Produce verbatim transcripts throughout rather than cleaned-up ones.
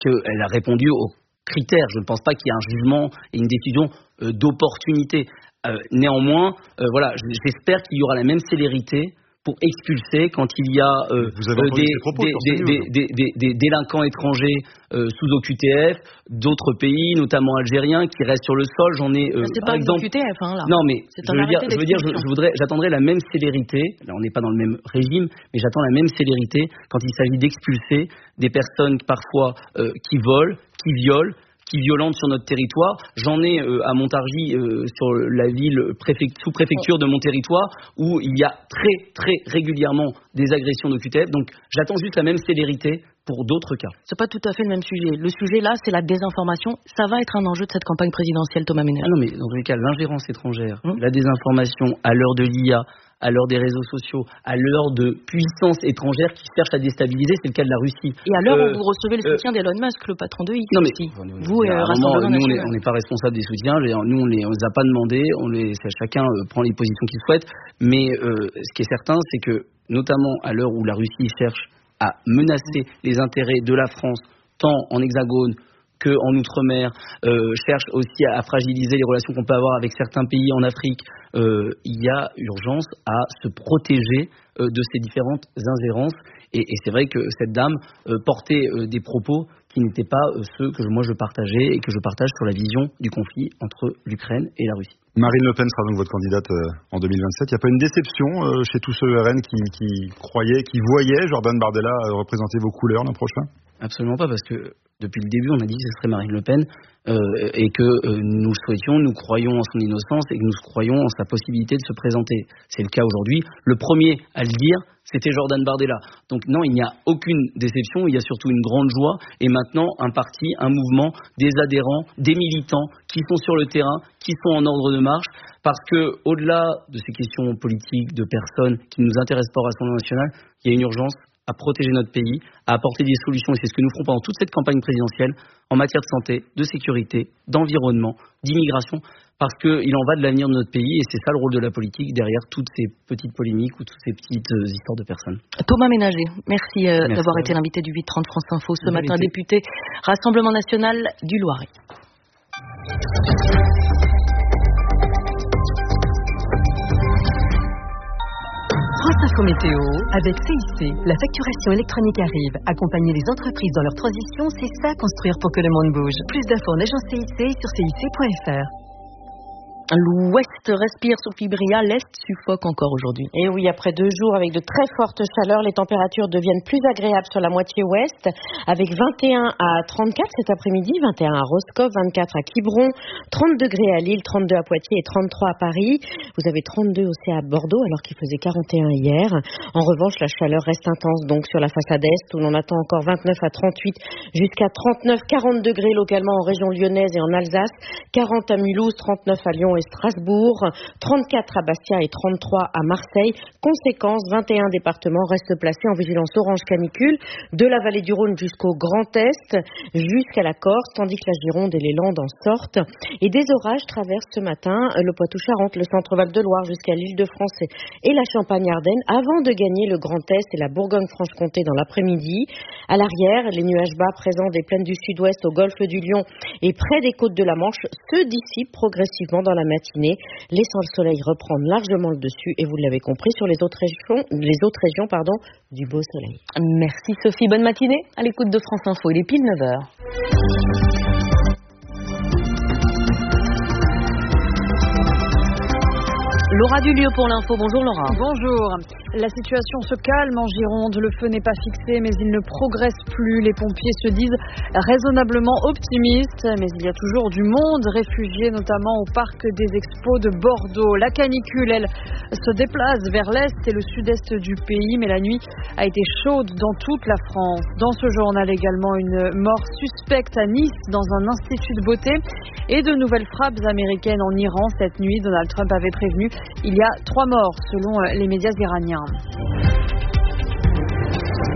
qu'elle a répondu aux critères. Je ne pense pas qu'il y ait un jugement et une décision euh, d'opportunité. Euh, néanmoins, euh, voilà, j'espère qu'il y aura la même célérité pour expulser quand il y a euh, des, propos, des, des, des, des, des, des délinquants étrangers euh, sous O Q T F, d'autres pays, notamment algériens, qui restent sur le sol. J'en ai euh, c'est par pas exemple. O Q T F, hein, là. Non, mais je veux dire, je veux dire, je, je voudrais, j'attendrai la même célérité. Là, on n'est pas dans le même régime, mais j'attends la même célérité quand il s'agit d'expulser des personnes parfois euh, qui volent, qui violent, qui violentent sur notre territoire. J'en ai euh, à Montargis, euh, sur la ville préfect- sous-préfecture de mon territoire, où il y a très très régulièrement des agressions d'O Q T F. Donc j'attends juste la même célérité pour d'autres cas. C'est pas tout à fait le même sujet. Le sujet là, c'est la désinformation. Ça va être un enjeu de cette campagne présidentielle, Thomas Ménage. Ah non, mais dans tous les cas, l'ingérence étrangère, hum. la désinformation à l'heure de l'I A, à l'heure des réseaux sociaux, à l'heure de puissances étrangères qui cherchent à déstabiliser, c'est le cas de la Russie. Et à l'heure euh, où vous recevez le soutien euh, d'Elon Musk, le patron de X. Non mais aussi. Nous, vous et euh, Rassemblement nous, National. on n'est pas responsable des soutiens. Nous, on les, on les a pas demandés. On les, chacun euh, prend les positions qu'il souhaite. Mais euh, ce qui est certain, c'est que notamment à l'heure où la Russie cherche à menacer les intérêts de la France, tant en Hexagone qu'en Outre-mer, euh, cherche aussi à, à fragiliser les relations qu'on peut avoir avec certains pays en Afrique, euh, il y a urgence à se protéger euh, de ces différentes ingérences. Et, et c'est vrai que cette dame euh, portait euh, des propos qui n'étaient pas euh, ceux que moi je partageais et que je partage sur la vision du conflit entre l'Ukraine et la Russie. Marine Le Pen sera donc votre candidate euh, en deux mille vingt-sept. Il n'y a pas une déception euh, chez tous ceux R N qui, qui croyaient, qui voyaient Jordan Bardella euh, représenter vos couleurs l'an prochain ? Absolument pas, parce que depuis le début, on a dit que ce serait Marine Le Pen euh, et que euh, nous le souhaitions, nous croyons en son innocence et que nous croyons en sa possibilité de se présenter. C'est le cas aujourd'hui. Le premier à le dire, c'était Jordan Bardella. Donc non, il n'y a aucune déception, il y a surtout une grande joie. Et maintenant, un parti, un mouvement, des adhérents, des militants qui sont sur le terrain, qui sont en ordre de marche, parce que au-delà de ces questions politiques, de personnes qui nous intéressent pas au Rassemblement national, il y a une urgence à protéger notre pays, à apporter des solutions, et c'est ce que nous ferons pendant toute cette campagne présidentielle, en matière de santé, de sécurité, d'environnement, d'immigration, parce qu'il en va de l'avenir de notre pays, et c'est ça le rôle de la politique, derrière toutes ces petites polémiques ou toutes ces petites euh, histoires de personnes. Thomas Ménager, merci, euh, merci d'avoir été l'invité du huit trente France Info ce matin, député Rassemblement National du Loiret. France Info Météo, avec C I C, la facturation électronique arrive. Accompagner les entreprises dans leur transition, c'est ça construire pour que le monde bouge. Plus d'infos en agence C I C sur C I C point F R. L'ouest respire, Sophie Bria, l'est suffoque encore aujourd'hui. Et oui, après deux jours avec de très fortes chaleurs, les températures deviennent plus agréables sur la moitié ouest, avec vingt et un à trente-quatre cet après-midi, vingt et un à Roscoff, vingt-quatre à Quiberon, trente degrés à Lille, trente-deux à Poitiers et trente-trois à Paris. Vous avez trente-deux aussi à Bordeaux, alors qu'il faisait quarante et un hier. En revanche, la chaleur reste intense donc sur la façade est, où l'on attend encore vingt-neuf à trente-huit, jusqu'à trente-neuf à quarante degrés localement en région lyonnaise et en Alsace, quarante à Mulhouse, trente-neuf à Lyon et Strasbourg, trente-quatre à Bastia et trente-trois à Marseille. Conséquence, vingt et un départements restent placés en vigilance orange canicule, de la vallée du Rhône jusqu'au Grand Est, jusqu'à la Corse, tandis que la Gironde et les Landes en sortent. Et des orages traversent ce matin le Poitou-Charentes, le centre-Val de Loire jusqu'à l'Île-de-France et la Champagne-Ardenne, avant de gagner le Grand Est et la Bourgogne-Franche-Comté dans l'après-midi. À l'arrière, les nuages bas présents des plaines du sud-ouest au golfe du Lion et près des côtes de la Manche se dissipent progressivement dans la matinée, laissant le soleil reprendre largement le dessus, et vous l'avez compris, sur les autres régions, les autres régions pardon, du beau soleil. Merci Sophie, bonne matinée à l'écoute de France Info, il est pile neuf heures. Laura Dulieu pour l'info. Bonjour Laura. Bonjour. La situation se calme en Gironde. Le feu n'est pas fixé, mais il ne progresse plus. Les pompiers se disent raisonnablement optimistes, mais il y a toujours du monde réfugié, notamment au parc des Expos de Bordeaux. La canicule, elle, se déplace vers l'est et le sud-est du pays, mais la nuit a été chaude dans toute la France. Dans ce journal également, une mort suspecte à Nice dans un institut de beauté et de nouvelles frappes américaines en Iran cette nuit. Donald Trump avait prévenu. Il y a trois morts selon les médias iraniens.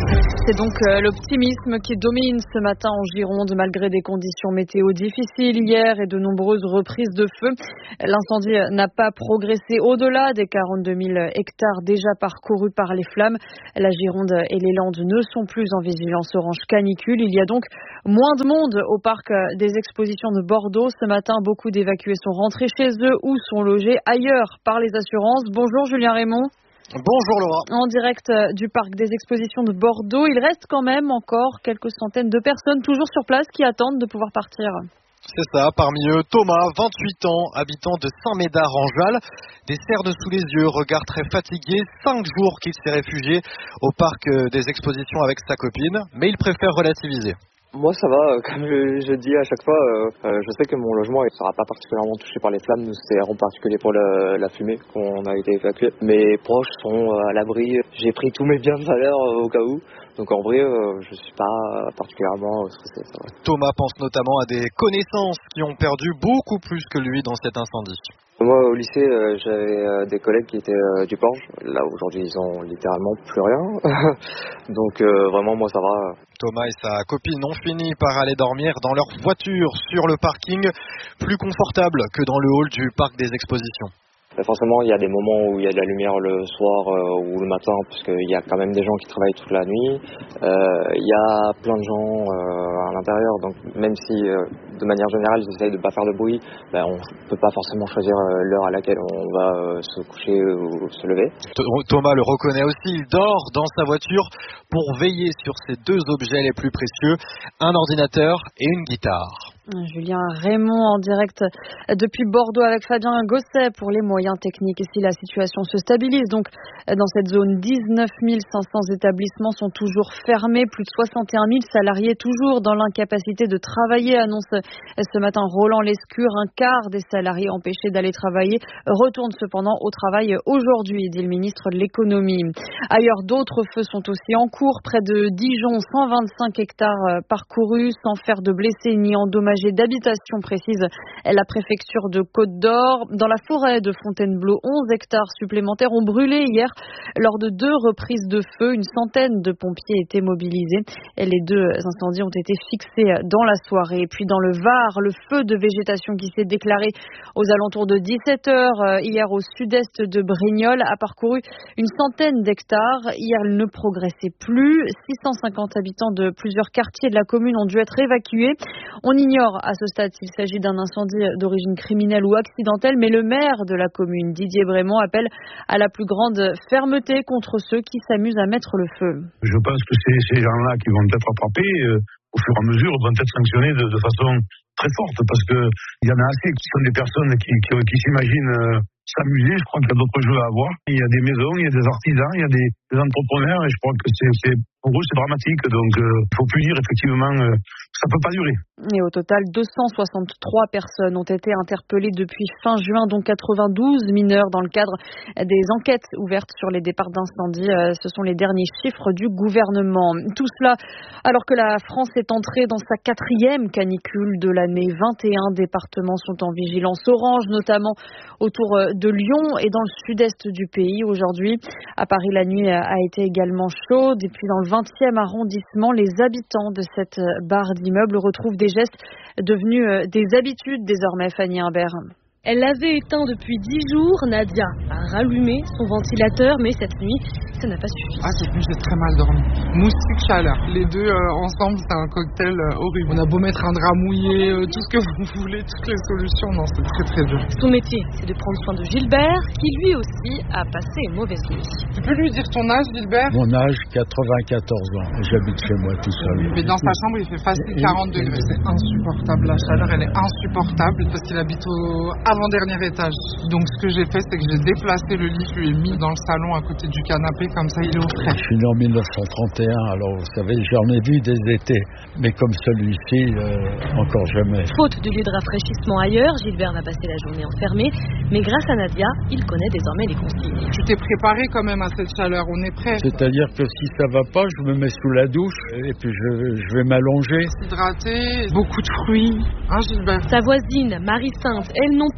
C'est donc l'optimisme qui domine ce matin en Gironde malgré des conditions météo difficiles hier et de nombreuses reprises de feu. L'incendie n'a pas progressé au-delà des quarante-deux mille hectares déjà parcourus par les flammes. La Gironde et les Landes ne sont plus en vigilance orange canicule. Il y a donc moins de monde au parc des expositions de Bordeaux. Ce matin, beaucoup d'évacués sont rentrés chez eux ou sont logés ailleurs par les assurances. Bonjour Julien Raymond. Bonjour Laura. En direct du parc des expositions de Bordeaux, il reste quand même encore quelques centaines de personnes toujours sur place qui attendent de pouvoir partir. C'est ça, parmi eux Thomas, vingt-huit ans, habitant de Saint-Médard-en-Jalles, des cernes sous les yeux, regard très fatigué, cinq jours qu'il s'est réfugié au parc des expositions avec sa copine, mais il préfère relativiser. Moi ça va, comme je, je dis à chaque fois, euh, je sais que mon logement ne sera pas particulièrement touché par les flammes, c'est en particulier pour le, la fumée qu'on a été évacué. Mes proches sont à l'abri, j'ai pris tous mes biens de valeur au cas où, donc en vrai euh, je suis pas particulièrement stressé. Ça va. Thomas pense notamment à des connaissances qui ont perdu beaucoup plus que lui dans cet incendie. Moi au lycée euh, j'avais euh, des collègues qui étaient euh, du Porge, là aujourd'hui ils ont littéralement plus rien, donc euh, vraiment moi ça va. Thomas et sa copine ont fini par aller dormir dans leur voiture sur le parking, plus confortable que dans le hall du parc des expositions. Forcément, il y a des moments où il y a de la lumière le soir euh, ou le matin, parce qu'il y a quand même des gens qui travaillent toute la nuit. Euh, il y a plein de gens euh, à l'intérieur, donc même si euh, de manière générale ils essayent de ne pas faire de bruit, ben, on ne peut pas forcément choisir euh, l'heure à laquelle on va euh, se coucher ou se lever. Thomas le reconnaît aussi, il dort dans sa voiture pour veiller sur ses deux objets les plus précieux, un ordinateur et une guitare. Julien Raymond en direct depuis Bordeaux avec Fabien Gosset pour les moyens techniques. Et si la situation se stabilise, donc dans cette zone, dix-neuf mille cinq cents établissements sont toujours fermés, plus de soixante et un mille salariés toujours dans l'incapacité de travailler, annonce ce matin Roland Lescure. Un quart des salariés empêchés d'aller travailler retournent cependant au travail aujourd'hui, dit le ministre de l'économie. Ailleurs, d'autres feux sont aussi en cours, près de Dijon, cent vingt-cinq hectares parcourus sans faire de blessés ni endommagés d'habitation, précise la préfecture de Côte-d'Or. Dans la forêt de Fontainebleau, onze hectares supplémentaires ont brûlé hier lors de deux reprises de feu. Une centaine de pompiers étaient mobilisés. Les deux incendies ont été fixés dans la soirée. Et puis dans le Var, le feu de végétation qui s'est déclaré aux alentours de dix-sept heures hier au sud-est de Brignoles a parcouru une centaine d'hectares. Hier, il ne progressait plus. six cent cinquante habitants de plusieurs quartiers de la commune ont dû être évacués. On ignore à ce stade s'il s'agit d'un incendie d'origine criminelle ou accidentelle, mais le maire de la commune, Didier Brémond, appelle à la plus grande fermeté contre ceux qui s'amusent à mettre le feu. Je pense que c'est ces gens-là qui vont être attrapés, euh, au fur et à mesure, vont être sanctionnés de, de façon très forte, parce qu'il y en a assez qui sont des personnes qui, qui, qui s'imaginent euh, s'amuser. Je crois qu'il y a d'autres jeux à avoir. Il y a des maisons, il y a des artisans, il y a des, des entrepreneurs, et je crois que c'est, c'est pour eux c'est dramatique. Donc il euh, faut plus dire effectivement, euh, ça peut pas durer. Et au total, deux cent soixante-trois personnes ont été interpellées depuis fin juin, dont quatre-vingt-douze mineurs dans le cadre des enquêtes ouvertes sur les départs d'incendie. Ce sont les derniers chiffres du gouvernement. Tout cela alors que la France est entrée dans sa quatrième canicule de l'année. vingt et un départements sont en vigilance orange, notamment autour de Lyon et dans le sud-est du pays aujourd'hui. À Paris, la nuit a été également chaude. Et puis dans le vingtième arrondissement, les habitants de cette barre d'immeubles retrouvent des gestes devenus des habitudes désormais, Fanny Imbert. Elle l'avait éteint depuis dix jours. Nadia a rallumé son ventilateur, mais cette nuit, ça n'a pas suffi. Ah, cette nuit, j'ai très mal dormi. Moustique, chaleur. Les deux euh, ensemble, c'est un cocktail euh, horrible. On a beau mettre un drap mouillé, euh, tout ce que vous voulez, toutes les solutions. Non, c'est très très dur. Son métier, c'est de prendre soin de Gilbert, qui lui aussi a passé une mauvaise nuit. Tu peux lui dire ton âge, Gilbert? Mon âge, quatre-vingt-quatorze ans. J'habite chez moi tout seul. Mais dans sa chambre, il fait facile quarante degrés. C'est insupportable. La chaleur, elle est insupportable parce qu'il habite au avant-dernier étage. Donc ce que j'ai fait, c'est que j'ai déplacé le lit, je lui ai mis dans le salon à côté du canapé, comme ça il est au frais. Je suis né en mille neuf cent trente et un, alors vous savez, j'en ai vu des étés, mais comme celui-ci, euh, encore jamais. Faute de lieu de rafraîchissement ailleurs, Gilbert va passer la journée enfermé, mais grâce à Nadia, il connaît désormais les consignes. Tu t'es préparé quand même à cette chaleur, on est prêt. C'est-à-dire que si ça va pas, je me mets sous la douche et puis je, je vais m'allonger. S'hydrater, beaucoup de fruits, hein Gilbert? Sa voisine, Marie Sainte, elle non plus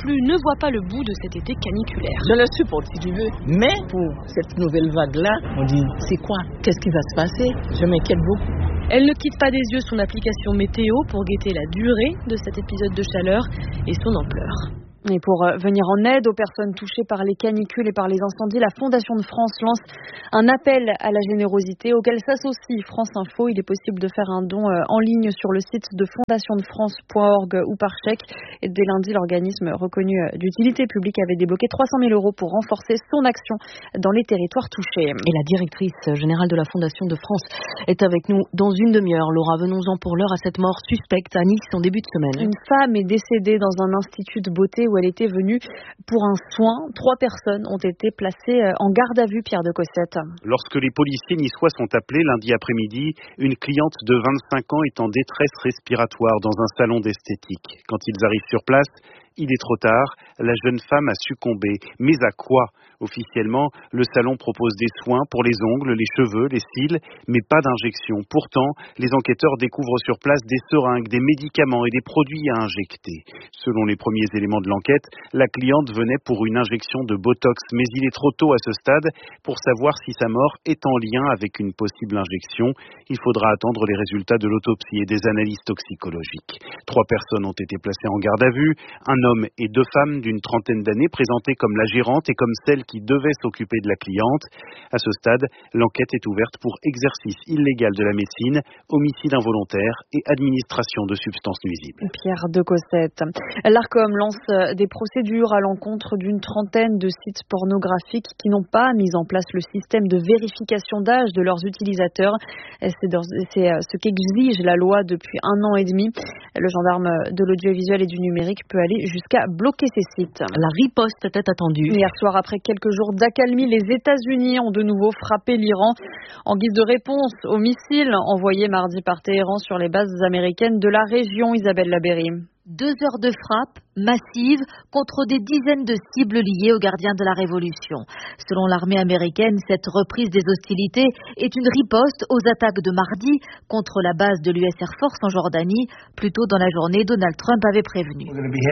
plus ne voit pas le bout de cet été caniculaire. Je le supporte si tu veux, mais pour cette nouvelle vague-là, on dit c'est quoi? Qu'est-ce qui va se passer? Je m'inquiète beaucoup. Elle ne quitte pas des yeux son application météo pour guetter la durée de cet épisode de chaleur et son ampleur. Et pour venir en aide aux personnes touchées par les canicules et par les incendies, la Fondation de France lance un appel à la générosité auquel s'associe France Info. Il est possible de faire un don en ligne sur le site de fondation de france point org ou par chèque. Et dès lundi, l'organisme reconnu d'utilité publique avait débloqué trois cent mille euros pour renforcer son action dans les territoires touchés. Et la directrice générale de la Fondation de France est avec nous dans une demi-heure. Laura, venons-en pour l'heure à cette mort suspecte à Nice en début de semaine. Une femme est décédée dans un institut de beauté où elle était venue pour un soin. Trois personnes ont été placées en garde à vue, Pierre de Cossette. Lorsque les policiers niçois sont appelés lundi après-midi, une cliente de vingt-cinq ans est en détresse respiratoire dans un salon d'esthétique. Quand ils arrivent sur place, il est trop tard, la jeune femme a succombé. Mais à quoi ? Officiellement, le salon propose des soins pour les ongles, les cheveux, les cils, mais pas d'injection. Pourtant, les enquêteurs découvrent sur place des seringues, des médicaments et des produits à injecter. Selon les premiers éléments de l'enquête, la cliente venait pour une injection de Botox, mais il est trop tôt à ce stade pour savoir si sa mort est en lien avec une possible injection. Il faudra attendre les résultats de l'autopsie et des analyses toxicologiques. Trois personnes ont été placées en garde à vue, un homme et deux femmes d'une trentaine d'années présentées comme la gérante et comme celle qui devait s'occuper de la cliente. À ce stade, l'enquête est ouverte pour exercice illégal de la médecine, homicide involontaire et administration de substances nuisibles. Pierre de Cossette. L'Arcom lance des procédures à l'encontre d'une trentaine de sites pornographiques qui n'ont pas mis en place le système de vérification d'âge de leurs utilisateurs. C'est ce qu'exige la loi depuis un an et demi. Le gendarme de l'audiovisuel et du numérique peut aller jusqu'à bloquer ces sites. La riposte était attendue. Hier soir, après quelques jours d'accalmie, les États-Unis ont de nouveau frappé l'Iran en guise de réponse aux missiles envoyés mardi par Téhéran sur les bases américaines de la région. Isabelle Labéry. Deux heures de frappe massive contre des dizaines de cibles liées aux gardiens de la Révolution. Selon l'armée américaine, cette reprise des hostilités est une riposte aux attaques de mardi contre la base de l'U S Air Force en Jordanie. Plus tôt dans la journée, Donald Trump avait prévenu.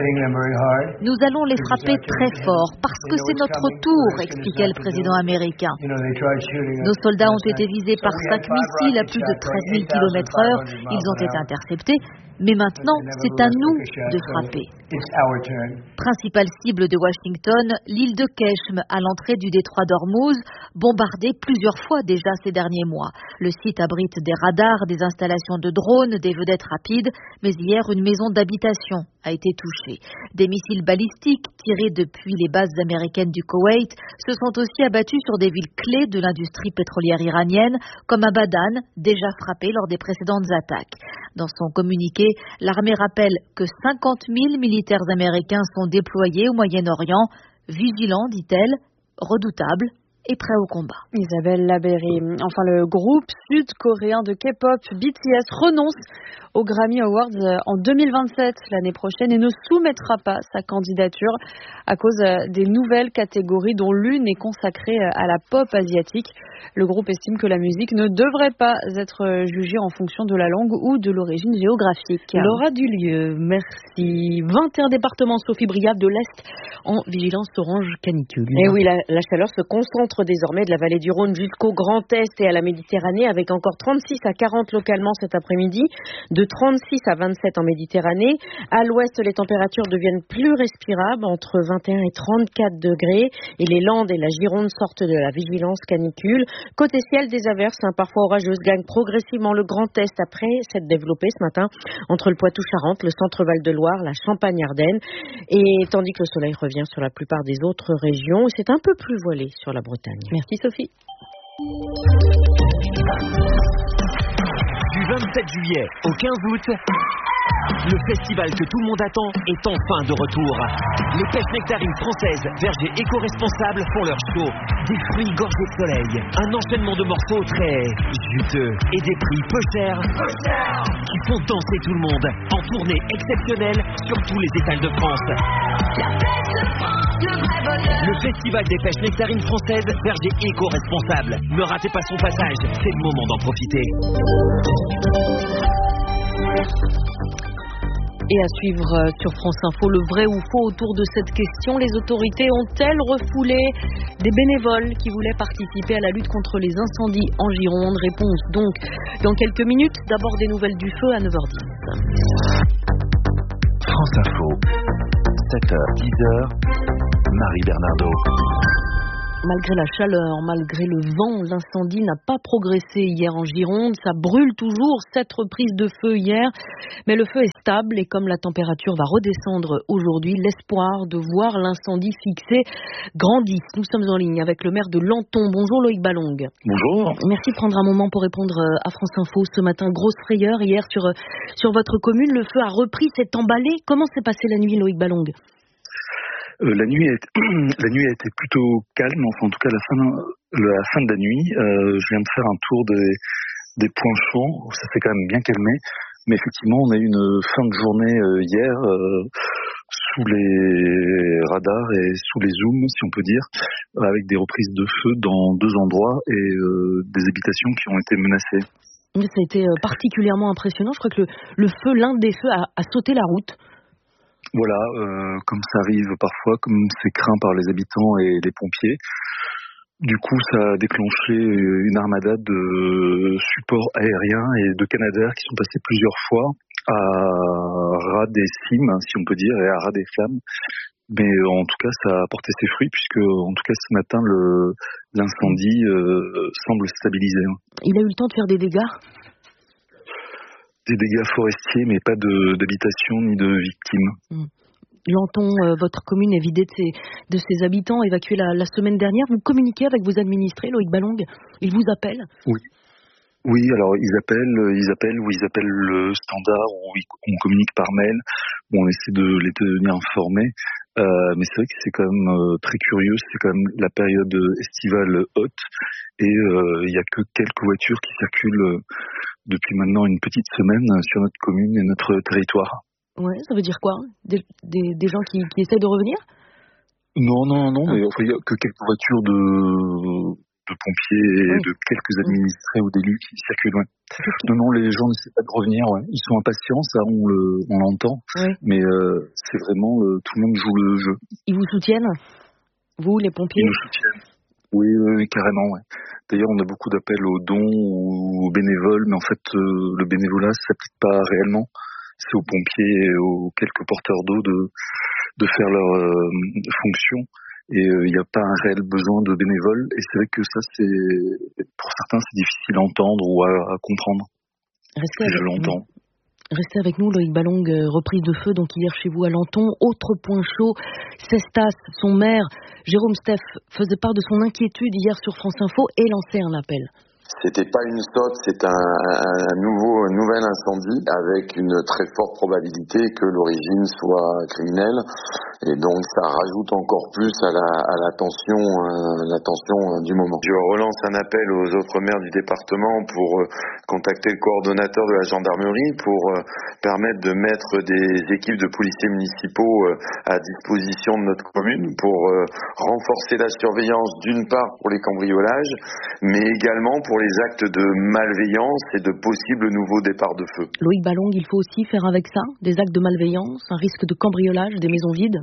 Nous allons les frapper très fort parce que c'est notre tour, expliquait le président américain. Nos soldats ont été visés par cinq missiles à plus de treize mille kilomètres heure. Ils ont été interceptés. Mais maintenant, c'est à nous de frapper. Principale cible de Washington, l'île de Keshm, à l'entrée du détroit d'Ormuz, bombardée plusieurs fois déjà ces derniers mois. Le site abrite des radars, des installations de drones, des vedettes rapides, mais hier, une maison d'habitation a été touchée. Des missiles balistiques tirés depuis les bases américaines du Koweït se sont aussi abattus sur des villes clés de l'industrie pétrolière iranienne, comme Abadan, déjà frappée lors des précédentes attaques. Dans son communiqué, l'armée rappelle que cinquante mille militaires américains sont déployés au Moyen-Orient, vigilants, dit-elle, redoutables et prêts au combat. Isabelle Labéry. Enfin, le groupe sud-coréen de K-pop B T S renonce aux Grammy Awards en deux mille vingt-sept, l'année prochaine, et ne soumettra pas sa candidature à cause des nouvelles catégories dont l'une est consacrée à la pop asiatique. Le groupe estime que la musique ne devrait pas être jugée en fonction de la langue ou de l'origine géographique. Laura Dulieu, merci. vingt et un départements, Sophie Briave, de l'Est en vigilance orange canicule. Et oui, la, la chaleur se concentre désormais de la vallée du Rhône jusqu'au Grand Est et à la Méditerranée, avec encore trente-six à quarante localement cet après-midi, de trente-six à vingt-sept en Méditerranée. À l'ouest, les températures deviennent plus respirables, entre vingt et un et trente-quatre degrés, et les Landes et la Gironde sortent de la vigilance canicule. Côté ciel, des averses, hein, parfois orageuses, gagnent progressivement le Grand Est après s'être développé ce matin entre le Poitou-Charentes, le centre-Val de Loire, la Champagne-Ardenne, et tandis que le soleil revient sur la plupart des autres régions, c'est un peu plus voilé sur la Bretagne. Merci Sophie. Du vingt-sept juillet au quinze août, le festival que tout le monde attend est enfin de retour. Les pêches nectarines françaises, vergers éco-responsables font leur show. Des fruits gorgés de soleil, un enchaînement de morceaux très juteux et des prix peu chers qui font danser tout le monde. En tournée exceptionnelle sur tous les étals de France. Le festival des pêches nectarines françaises, vergers éco-responsables. Ne ratez pas son passage, c'est le moment d'en profiter. Et à suivre sur France Info, le vrai ou faux autour de cette question. Les autorités ont-elles refoulé des bénévoles qui voulaient participer à la lutte contre les incendies en Gironde? Réponse donc dans quelques minutes. D'abord des nouvelles du feu à neuf heures dix. France Info, sept heures dix, Marie Bernardo. Malgré la chaleur, malgré le vent, l'incendie n'a pas progressé hier en Gironde. Ça brûle toujours, sept reprises de feu hier. Mais le feu est stable et comme la température va redescendre aujourd'hui, l'espoir de voir l'incendie fixé grandit. Nous sommes en ligne avec le maire de Lanton. Bonjour Loïc Ballong. Bonjour. Merci de prendre un moment pour répondre à France Info ce matin. Grosse frayeur hier sur, sur votre commune. Le feu a repris, s'est emballé. Comment s'est passée la nuit, Loïc Ballong? Euh, la nuit a été, la nuit a été plutôt calme, enfin en tout cas la fin, la fin de la nuit. Euh, je viens de faire un tour des, des points chauds, ça s'est quand même bien calmé. Mais effectivement, on a eu une fin de journée euh, hier euh, sous les radars et sous les zooms, si on peut dire, avec des reprises de feu dans deux endroits et euh, des habitations qui ont été menacées. Ça a été particulièrement impressionnant. Je crois que le, le feu, l'un des feux a, a sauté la route. Voilà, euh, comme ça arrive parfois, comme c'est craint par les habitants et les pompiers. Du coup, ça a déclenché une armada de supports aériens et de Canadair qui sont passés plusieurs fois à ras des cimes, si on peut dire, et à ras des flammes. Mais en tout cas, ça a porté ses fruits puisque, en tout cas, ce matin, le, l'incendie euh, semble stabilisé. Il a eu le temps de faire des dégâts ? Des dégâts forestiers, mais pas de, d'habitation ni de victimes. Mmh. Lanton, euh, votre commune est vidée de ses, de ses habitants, évacuée la, la semaine dernière. Vous communiquez avec vos administrés, Loïc Ballong? Ils vous appellent? Oui. Oui, alors ils appellent, ils appellent ou ils appellent le standard, ou on communique par mail, où on essaie de les tenir informés. Euh, mais c'est vrai que c'est quand même euh, très curieux, c'est quand même la période estivale haute, et il euh, n'y a que quelques voitures qui circulent euh, depuis maintenant une petite semaine sur notre commune et notre territoire. Ouais, ça veut dire quoi? Des, des, des gens qui, qui essaient de revenir? Non, non, non, ah. mais enfin, il n'y a que quelques voitures de, de pompiers et oui. de quelques administrés oui. ou d'élus qui circulent. Ouais. Okay. Non, non, les gens n'essaient pas de revenir. Ouais. Ils sont impatients, ça, on, le, on l'entend. Oui. Mais euh, c'est vraiment, euh, tout le monde joue le jeu. Ils vous soutiennent? Vous, les pompiers? Ils nous soutiennent. Oui, oui, oui, carrément, ouais. D'ailleurs, on a beaucoup d'appels aux dons ou aux bénévoles, mais en fait, euh, le bénévolat ne s'applique pas réellement. C'est aux pompiers et aux quelques porteurs d'eau de, de faire leur euh, fonction. Et il euh, n'y a pas un réel besoin de bénévoles. Et c'est vrai que ça, c'est pour certains, c'est difficile à entendre ou à, à comprendre. Restez Je l'entends. Restez avec nous, Loïc Ballong, reprise de feu donc hier chez vous à Lanton. Autre point chaud, Cestas, son maire, Jérôme Steff, faisait part de son inquiétude hier sur France Info et lançait un appel. C'était pas une saute, c'est un, un nouveau, un nouvel incendie avec une très forte probabilité que l'origine soit criminelle. Et donc ça rajoute encore plus à la, à la tension, euh, la tension euh, du moment. Je relance un appel aux autres maires du département pour euh, contacter le coordonnateur de la gendarmerie pour euh, permettre de mettre des équipes de policiers municipaux euh, à disposition de notre commune pour euh, renforcer la surveillance d'une part pour les cambriolages, mais également pour les actes de malveillance et de possibles nouveaux départs de feu. Loïc Ballong, il faut aussi faire avec ça des actes de malveillance, un risque de cambriolage des maisons vides?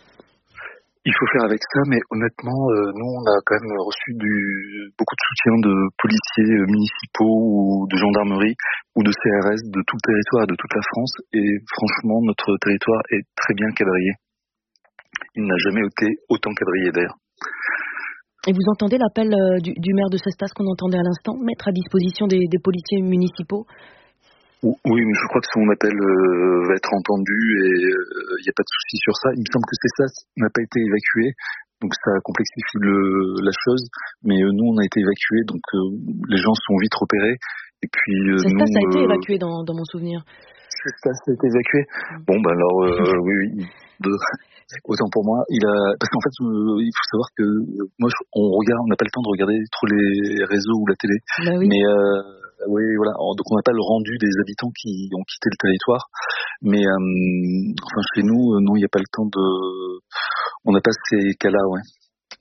Il faut faire avec ça, mais honnêtement, euh, nous, on a quand même reçu du, beaucoup de soutien de policiers euh, municipaux ou de gendarmerie ou de C R S de tout le territoire, de toute la France. Et franchement, notre territoire est très bien quadrillé. Il n'a jamais été autant quadrillé d'ailleurs. Et vous entendez l'appel euh, du, du maire de Cestas qu'on entendait à l'instant, mettre à disposition des, des policiers municipaux? Oui, mais je crois que son appel euh, va être entendu et il euh, n'y a pas de souci sur ça. Il me semble que Cestas n'a pas été évacué, donc ça complexifie le, la chose. Mais euh, nous, on a été évacués, donc euh, les gens sont vite repérés. Et puis euh, Cestas nous, a été euh, évacué dans, dans mon souvenir. Cestas a été évacué. Bon, ben alors, euh, oui, oui. De... Autant pour moi, il a parce qu'en fait, euh, il faut savoir que euh, moi, je, on regarde, on n'a pas le temps de regarder trop les réseaux ou la télé. Bah oui. Mais euh, oui, voilà. Donc on n'a pas le rendu des habitants qui ont quitté le territoire. Mais euh, enfin, chez nous, euh, non, il n'y a pas le temps de. On n'a pas ces cas-là, ouais.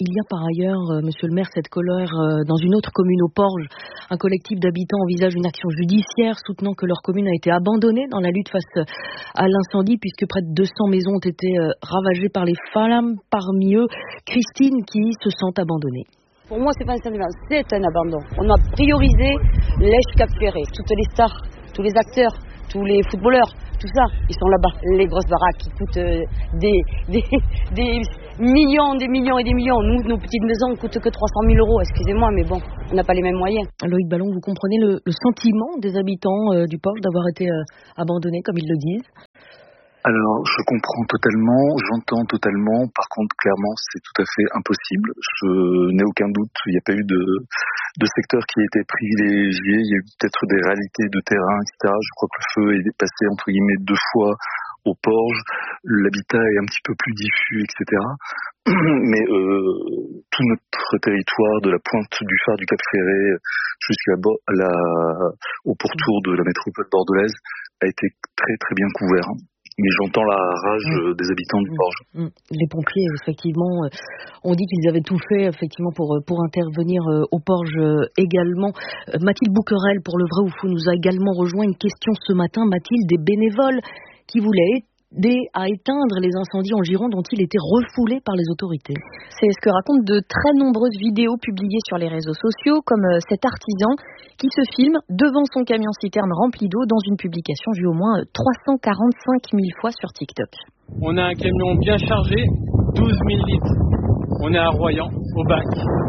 Il y a par ailleurs, euh, monsieur le maire, cette colère euh, dans une autre commune, au Porge. Un collectif d'habitants envisage une action judiciaire soutenant que leur commune a été abandonnée dans la lutte face à l'incendie, puisque près de deux cents maisons ont été euh, ravagées par les flammes. Parmi eux, Christine, qui se sent abandonnée. Pour moi, c'est pas un abandon, c'est un abandon. On a priorisé l'Èche Cap Ferré. Toutes les stars, tous les acteurs, tous les footballeurs, tout ça, ils sont là-bas. Les grosses baraques qui coûtent euh, des, des, des millions, des millions et des millions. Nous, nos petites maisons ne coûtent que trois cent mille euros, excusez-moi, mais bon, on n'a pas les mêmes moyens. Loïc Ballon, vous comprenez le, le sentiment des habitants euh, du Porge d'avoir été euh, abandonnés, comme ils le disent? Alors, je comprends totalement, j'entends totalement. Par contre, clairement, c'est tout à fait impossible. Je n'ai aucun doute, il n'y a pas eu de, de secteur qui a été privilégié. Il y a eu peut-être des réalités de terrain, et cetera. Je crois que le feu est passé, entre guillemets, deux fois au Porge. L'habitat est un petit peu plus diffus, et cetera. Mais euh, tout notre territoire, de la pointe du phare du Cap Ferré jusqu'à la, au pourtour de la métropole bordelaise, a été très très bien couvert. Mais j'entends la rage mmh. des habitants du Porge. Mmh. Les pompiers, effectivement, ont dit qu'ils avaient tout fait effectivement pour, pour intervenir au Porge également. Mathilde Bouquerel, pour Le Vrai ou Faux, nous a également rejoint. Une question ce matin, Mathilde, des bénévoles qui voulaient aider à éteindre les incendies en Gironde dont il était refoulé par les autorités. C'est ce que racontent de très nombreuses vidéos publiées sur les réseaux sociaux, comme cet artisan qui se filme devant son camion-citerne rempli d'eau dans une publication vue au moins trois cent quarante-cinq mille fois sur TikTok. On a un camion bien chargé, douze mille litres. On est à Royan, au bac.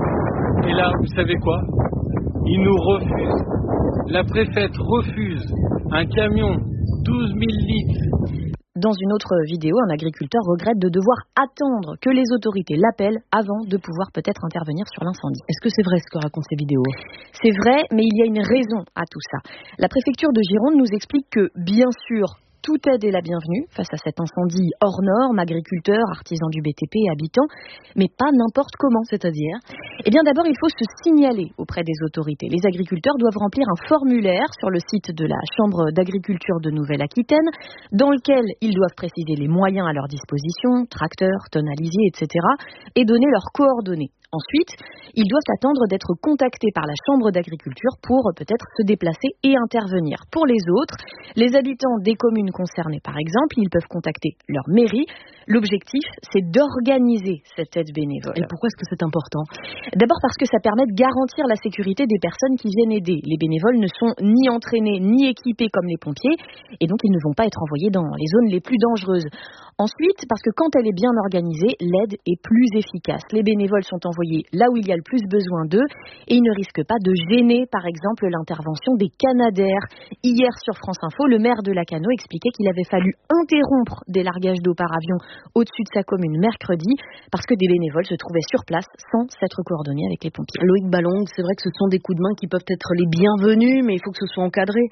Et là, vous savez quoi ? Ils nous refusent. La préfète refuse un camion douze mille litres. Dans une autre vidéo, un agriculteur regrette de devoir attendre que les autorités l'appellent avant de pouvoir peut-être intervenir sur l'incendie. Est-ce que c'est vrai ce que racontent ces vidéos ? C'est vrai, mais il y a une raison à tout ça. La préfecture de Gironde nous explique que, bien sûr, toute aide est la bienvenue face à cet incendie hors norme, agriculteurs, artisans du B T P et habitants, mais pas n'importe comment, c'est-à-dire ? Eh bien d'abord, il faut se signaler auprès des autorités. Les agriculteurs doivent remplir un formulaire sur le site de la Chambre d'agriculture de Nouvelle-Aquitaine, dans lequel ils doivent préciser les moyens à leur disposition, tracteurs, tonalisiers, et cetera, et donner leurs coordonnées. Ensuite, ils doivent attendre d'être contactés par la Chambre d'agriculture pour peut-être se déplacer et intervenir. Pour les autres, les habitants des communes concernées par exemple, ils peuvent contacter leur mairie. L'objectif, c'est d'organiser cette aide bénévole. Et pourquoi est-ce que c'est important ? D'abord parce que ça permet de garantir la sécurité des personnes qui viennent aider. Les bénévoles ne sont ni entraînés ni équipés comme les pompiers et donc ils ne vont pas être envoyés dans les zones les plus dangereuses. Ensuite, parce que quand elle est bien organisée, l'aide est plus efficace. Les bénévoles sont envoyés là où il y a le plus besoin d'eux et ils ne risquent pas de gêner, par exemple, l'intervention des Canadaires. Hier, sur France Info, le maire de Lacanau expliquait qu'il avait fallu interrompre des largages d'eau par avion au-dessus de sa commune mercredi parce que des bénévoles se trouvaient sur place sans s'être coordonnés avec les pompiers. Loïc Ballon, c'est vrai que ce sont des coups de main qui peuvent être les bienvenus, mais il faut que ce soit encadré.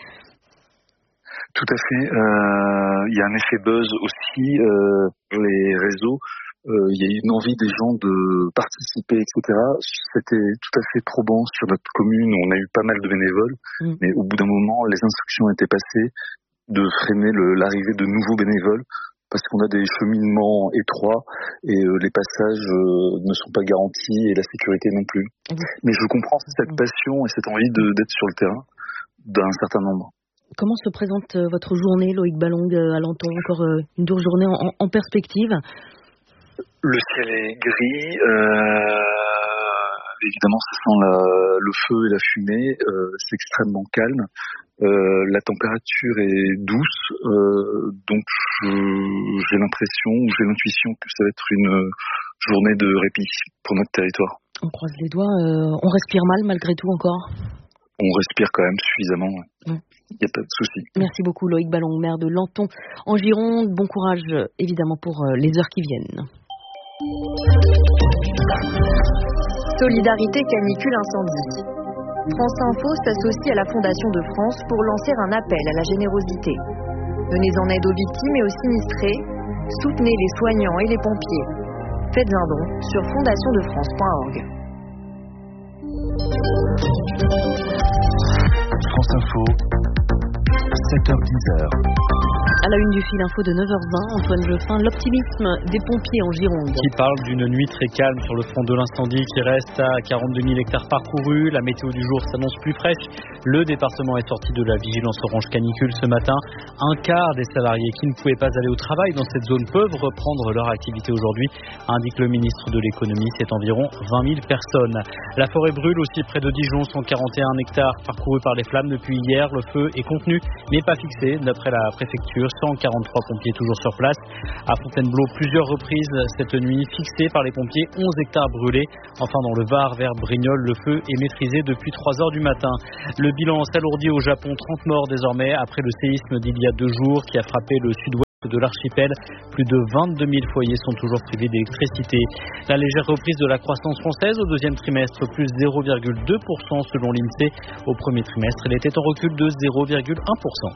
Tout à fait. Euh, il y a un effet buzz aussi euh, sur les réseaux. Euh, il y a une envie des gens de participer, et cetera. C'était tout à fait probant sur notre commune. On a eu pas mal de bénévoles, mmh. mais au bout d'un moment, les instructions étaient passées de freiner le, l'arrivée de nouveaux bénévoles parce qu'on a des cheminements étroits et euh, les passages euh, ne sont pas garantis et la sécurité non plus. Mmh. Mais je comprends cette passion et cette envie de, d'être sur le terrain d'un certain nombre. Comment se présente votre journée, Loïc Ballon, à Lanton? Encore une dure journée en, en perspective? Le ciel est gris. Euh, évidemment, ça sent la, le feu et la fumée. Euh, c'est extrêmement calme. Euh, la température est douce. Euh, donc, je, j'ai l'impression, ou j'ai l'intuition que ça va être une journée de répit pour notre territoire. On croise les doigts. Euh, on respire mal malgré tout encore? On respire quand même suffisamment. Il n'y a pas de souci. Merci beaucoup Loïc Ballon, maire de Lanton en Gironde. Bon courage évidemment pour les heures qui viennent. Solidarité canicule incendie. France Info s'associe à la Fondation de France pour lancer un appel à la générosité. Venez en aide aux victimes et aux sinistrés. Soutenez les soignants et les pompiers. Faites un don sur fondation de france point org. France Info, sept heures dix. la une du fil info de neuf heures vingt, Antoine Geoffrin, l'optimisme des pompiers en Gironde. Qui parle d'une nuit très calme sur le front de l'incendie qui reste à quarante-deux mille hectares parcourus. La météo du jour s'annonce plus fraîche. Le département est sorti de la vigilance orange canicule ce matin. Un quart des salariés qui ne pouvaient pas aller au travail dans cette zone peuvent reprendre leur activité aujourd'hui, indique le ministre de l'économie. C'est environ vingt mille personnes. La forêt brûle aussi près de Dijon, cent quarante et un hectares parcourus par les flammes depuis hier. Le feu est contenu mais pas fixé d'après la préfecture. cent quarante-trois pompiers toujours sur place. À Fontainebleau, plusieurs reprises cette nuit fixées par les pompiers, onze hectares brûlés. Enfin dans le Var vers Brignoles, le feu est maîtrisé depuis trois heures du matin. Le bilan s'alourdit au Japon, trente morts désormais après le séisme d'il y a deux jours qui a frappé le sud-ouest de l'archipel. Plus de vingt-deux mille foyers sont toujours privés d'électricité. La légère reprise de la croissance française au deuxième trimestre, plus zéro virgule deux pour cent selon l'INSEE. Au premier trimestre, elle était en recul de zéro virgule un pour cent.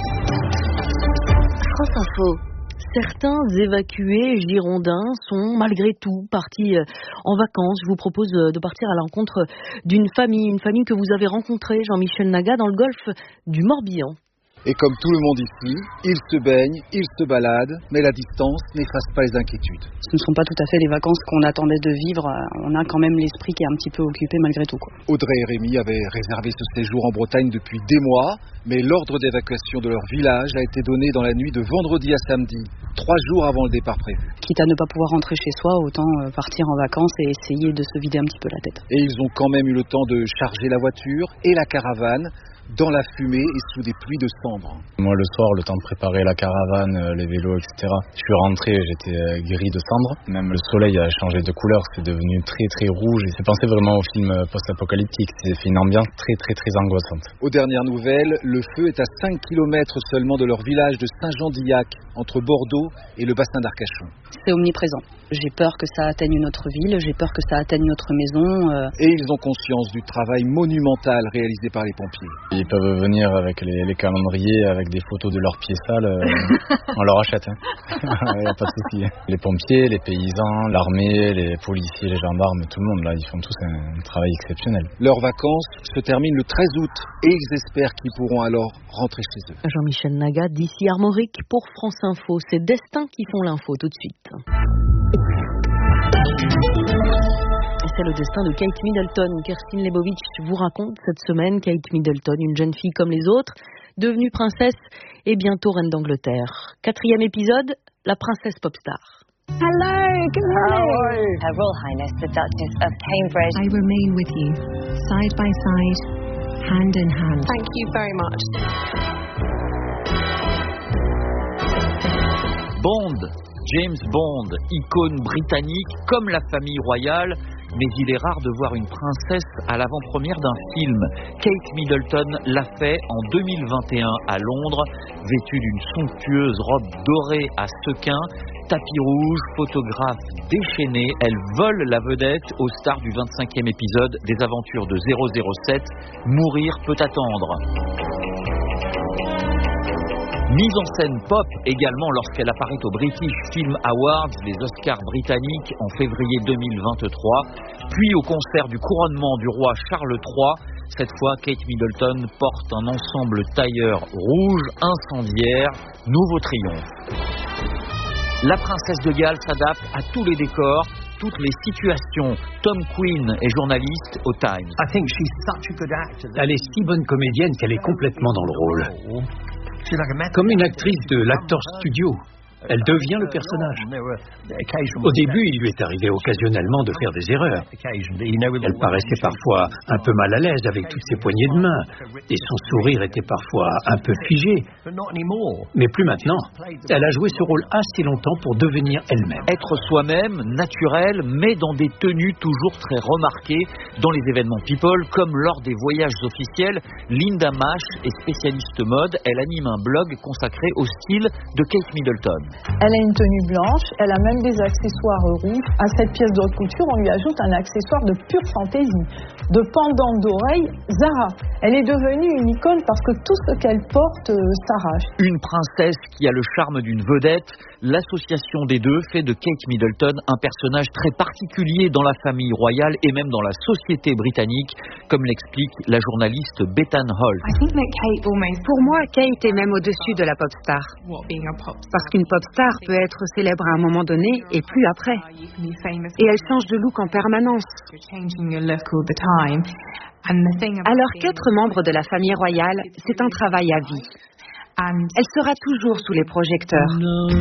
France Info. Certains évacués girondins sont malgré tout partis en vacances. Je vous propose de partir à la rencontre d'une famille, une famille que vous avez rencontrée, Jean-Michel Naga, dans le golfe du Morbihan. Et comme tout le monde ici, ils se baignent, ils se baladent, mais la distance n'efface pas les inquiétudes. Ce ne sont pas tout à fait les vacances qu'on attendait de vivre. On a quand même l'esprit qui est un petit peu occupé malgré tout, quoi. Audrey et Rémi avaient réservé ce séjour en Bretagne depuis des mois, mais l'ordre d'évacuation de leur village a été donné dans la nuit de vendredi à samedi, trois jours avant le départ prévu. Quitte à ne pas pouvoir rentrer chez soi, autant partir en vacances et essayer de se vider un petit peu la tête. Et ils ont quand même eu le temps de charger la voiture et la caravane dans la fumée et sous des pluies de cendres. Moi le soir, le temps de préparer la caravane, les vélos, et cetera. Je suis rentré, j'étais gris de cendres. Même le soleil a changé de couleur, c'est devenu très très rouge. Et c'est pensé vraiment au film post-apocalyptique. C'est fait une ambiance très très très angoissante. Aux dernières nouvelles, le feu est à cinq kilomètres seulement de leur village de Saint-Jean-d'Illac, entre Bordeaux et le bassin d'Arcachon. C'est omniprésent. J'ai peur que ça atteigne notre ville, j'ai peur que ça atteigne notre maison. Euh... Et ils ont conscience du travail monumental réalisé par les pompiers. Ils peuvent venir avec les, les calendriers, avec des photos de leurs pieds sales, euh, on leur achète, il hein. n'y a pas de souci. Les pompiers, les paysans, l'armée, les policiers, les gendarmes, tout le monde, là, ils font tous un, un travail exceptionnel. Leurs vacances se terminent le treize août et ils espèrent qu'ils pourront alors rentrer chez eux. Jean-Michel Naga, d'ici Armorique pour France Info. C'est Destin qui font l'info tout de suite. C'est le destin de Kate Middleton. Kirstine Lebovitch vous raconte cette semaine Kate Middleton, une jeune fille comme les autres, devenue princesse et bientôt reine d'Angleterre. Quatrième épisode, la princesse popstar. Hello, good morning. Her Royal Highness, the Duchess of Cambridge. I remain with you, side by side, hand in hand. Thank you very much. Bond, James Bond, icône britannique comme la famille royale, mais il est rare de voir une princesse à l'avant-première d'un film. Kate Middleton l'a fait en deux mille vingt et un à Londres, vêtue d'une somptueuse robe dorée à sequins, tapis rouge, photographe déchaînée, elle vole la vedette aux stars du vingt-cinquième épisode des aventures de zéro zéro sept, Mourir peut attendre. Mise en scène pop également lorsqu'elle apparaît aux British Film Awards, les Oscars britanniques en février deux mille vingt-trois, puis au concert du couronnement du roi Charles trois. Cette fois, Kate Middleton porte un ensemble tailleur rouge incendiaire, nouveau triomphe. La princesse de Galles s'adapte à tous les décors, toutes les situations. Tom Quinn est journaliste au Times. Elle est si bonne comédienne qu'elle est complètement dans le rôle. Comme une actrice de l'Actors Studio. Elle devient le personnage. Au début, il lui est arrivé occasionnellement de faire des erreurs. Elle paraissait parfois un peu mal à l'aise avec toutes ses poignées de main, et son sourire était parfois un peu figé. Mais plus maintenant. Elle a joué ce rôle assez longtemps pour devenir elle-même. Être soi-même, naturel, mais dans des tenues toujours très remarquées dans les événements people, comme lors des voyages officiels. Linda Mash est spécialiste mode. Elle anime un blog consacré au style de Kate Middleton. Elle a une tenue blanche, elle a même des accessoires rouges. À cette pièce de haute couture, on lui ajoute un accessoire de pure fantaisie. De pendant d'oreille, Zara. Elle est devenue une icône parce que tout ce qu'elle porte euh, s'arrache. Une princesse qui a le charme d'une vedette. L'association des deux fait de Kate Middleton un personnage très particulier dans la famille royale et même dans la société britannique, comme l'explique la journaliste Bethan Holt. Pour moi, Kate est même au-dessus de la pop star. Parce qu'une pop star peut être célèbre à un moment donné et plus après. Et elle change de look en permanence. Alors, quatre membres de la famille royale, c'est un travail à vie. Elle sera toujours sous les projecteurs.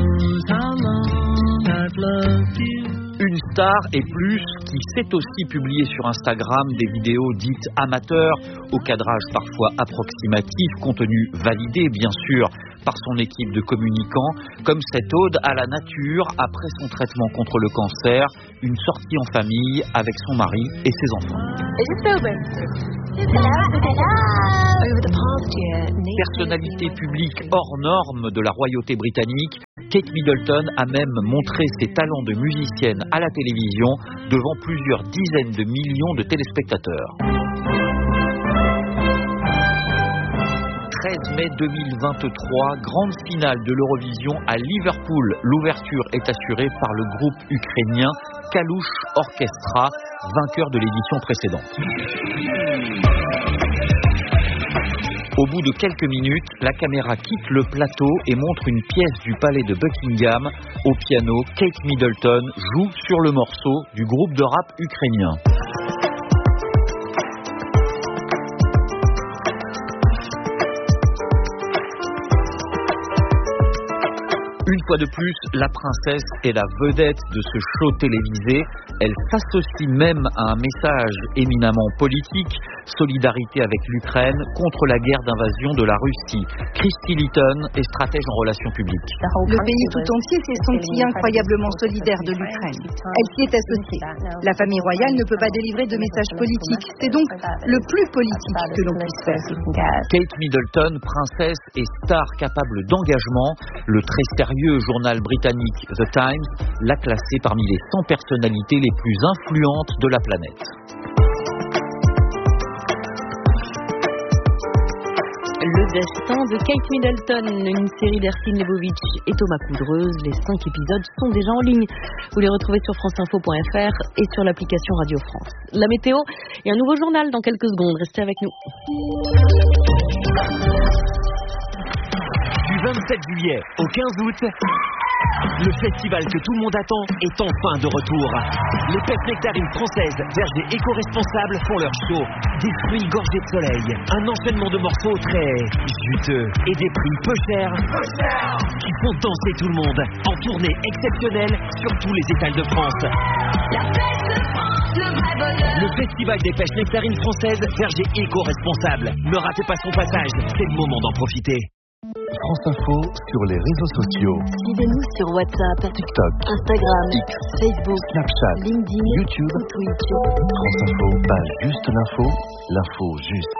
Une star et plus qui sait aussi publier sur Instagram des vidéos dites amateurs, au cadrage parfois approximatif, contenu validé bien sûr par son équipe de communicants, comme cette ode à la nature après son traitement contre le cancer, une sortie en famille avec son mari et ses enfants. Personnalité publique hors norme de la royauté britannique, Kate Middleton a même montré ses talents de musicienne à la télévision devant plusieurs dizaines de millions de téléspectateurs. treize mai deux mille vingt-trois, grande finale de l'Eurovision à Liverpool. L'ouverture est assurée par le groupe ukrainien Kalush Orchestra, vainqueur de l'édition précédente. Au bout de quelques minutes, la caméra quitte le plateau et montre une pièce du palais de Buckingham. Au piano, Kate Middleton joue sur le morceau du groupe de rap ukrainien. Une fois de plus, la princesse est la vedette de ce show télévisé. Elle s'associe même à un message éminemment politique, solidarité avec l'Ukraine contre la guerre d'invasion de la Russie. Christy Litton est stratège en relations publiques. Le pays tout entier s'est senti incroyablement solidaire de l'Ukraine. Elle s'y est associée. La famille royale ne peut pas délivrer de messages politiques. C'est donc le plus politique que l'on puisse faire. Kate Middleton, princesse et star capable d'engagement, le très sérieux journal britannique The Times l'a classée parmi les cent personnalités les plus influentes de la planète. Le destin de Kate Middleton, une série d'Ercine Lebovitch et Thomas Coudreuse. Les cinq épisodes sont déjà en ligne. Vous les retrouvez sur franceinfo point f r et sur l'application Radio France. La météo et un nouveau journal dans quelques secondes. Restez avec nous. Du vingt-sept juillet au quinze août, le festival que tout le monde attend est enfin de retour. Les pêches nectarines françaises, vergers éco-responsables font leur show. Des fruits gorgés de soleil, un enchaînement de morceaux très juteux et des prix peu chers qui font danser tout le monde en tournée exceptionnelle sur tous les étals de France. La pêche de France, le vrai bonheur. Le festival des pêches nectarines françaises, vergers éco-responsables. Ne ratez pas son passage, c'est le moment d'en profiter. France Info sur les réseaux sociaux. Suivez-nous sur WhatsApp, TikTok, Instagram, X, Facebook, Snapchat, LinkedIn, YouTube, Twitch. France Info, pas juste l'info, l'info juste.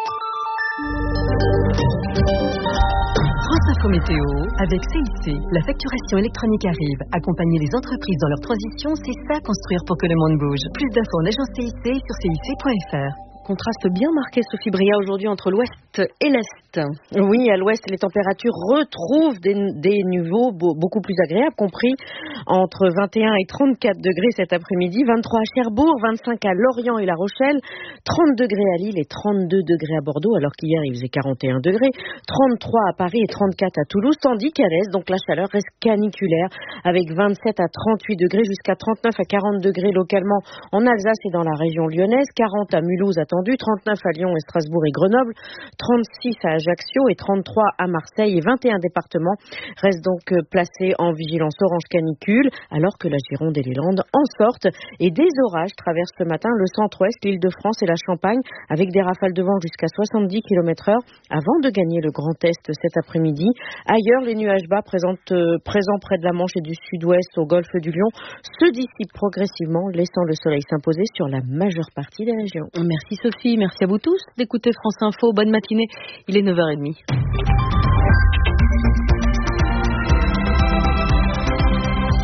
France Info Météo avec C I C. La facturation électronique arrive. Accompagner les entreprises dans leur transition, c'est ça construire pour que le monde bouge. Plus d'infos en agence C I C sur C I C point F R. Contraste bien marqué, Sophie Bria, aujourd'hui entre l'ouest et l'est. Oui, à l'ouest, les températures retrouvent des, des niveaux beaucoup plus agréables, compris entre vingt et un et trente-quatre degrés cet après-midi, vingt-trois à Cherbourg, vingt-cinq à Lorient et La Rochelle, trente degrés à Lille et trente-deux degrés à Bordeaux, alors qu'hier il faisait quarante et un degrés, trente-trois à Paris et trente-quatre à Toulouse, tandis qu'à l'est, donc la chaleur reste caniculaire, avec vingt-sept à trente-huit degrés jusqu'à trente-neuf à quarante degrés localement en Alsace et dans la région lyonnaise, quarante à Mulhouse, à trente-neuf à Lyon et Strasbourg et Grenoble, trente-six à Ajaccio et trente-trois à Marseille, et vingt et un départements restent donc placés en vigilance orange canicule, alors que la Gironde et les Landes en sortent. Et des orages traversent ce matin le centre-ouest, l'Île-de-France et la Champagne, avec des rafales de vent jusqu'à soixante-dix kilomètres heure, avant de gagner le Grand Est cet après-midi. Ailleurs, les nuages bas présentent, euh, présents près de la Manche et du sud-ouest au golfe du Lion se dissipent progressivement, laissant le soleil s'imposer sur la majeure partie des régions. Merci Sophie, merci à vous tous d'écouter France Info. Bonne matinée, il est neuf heures trente.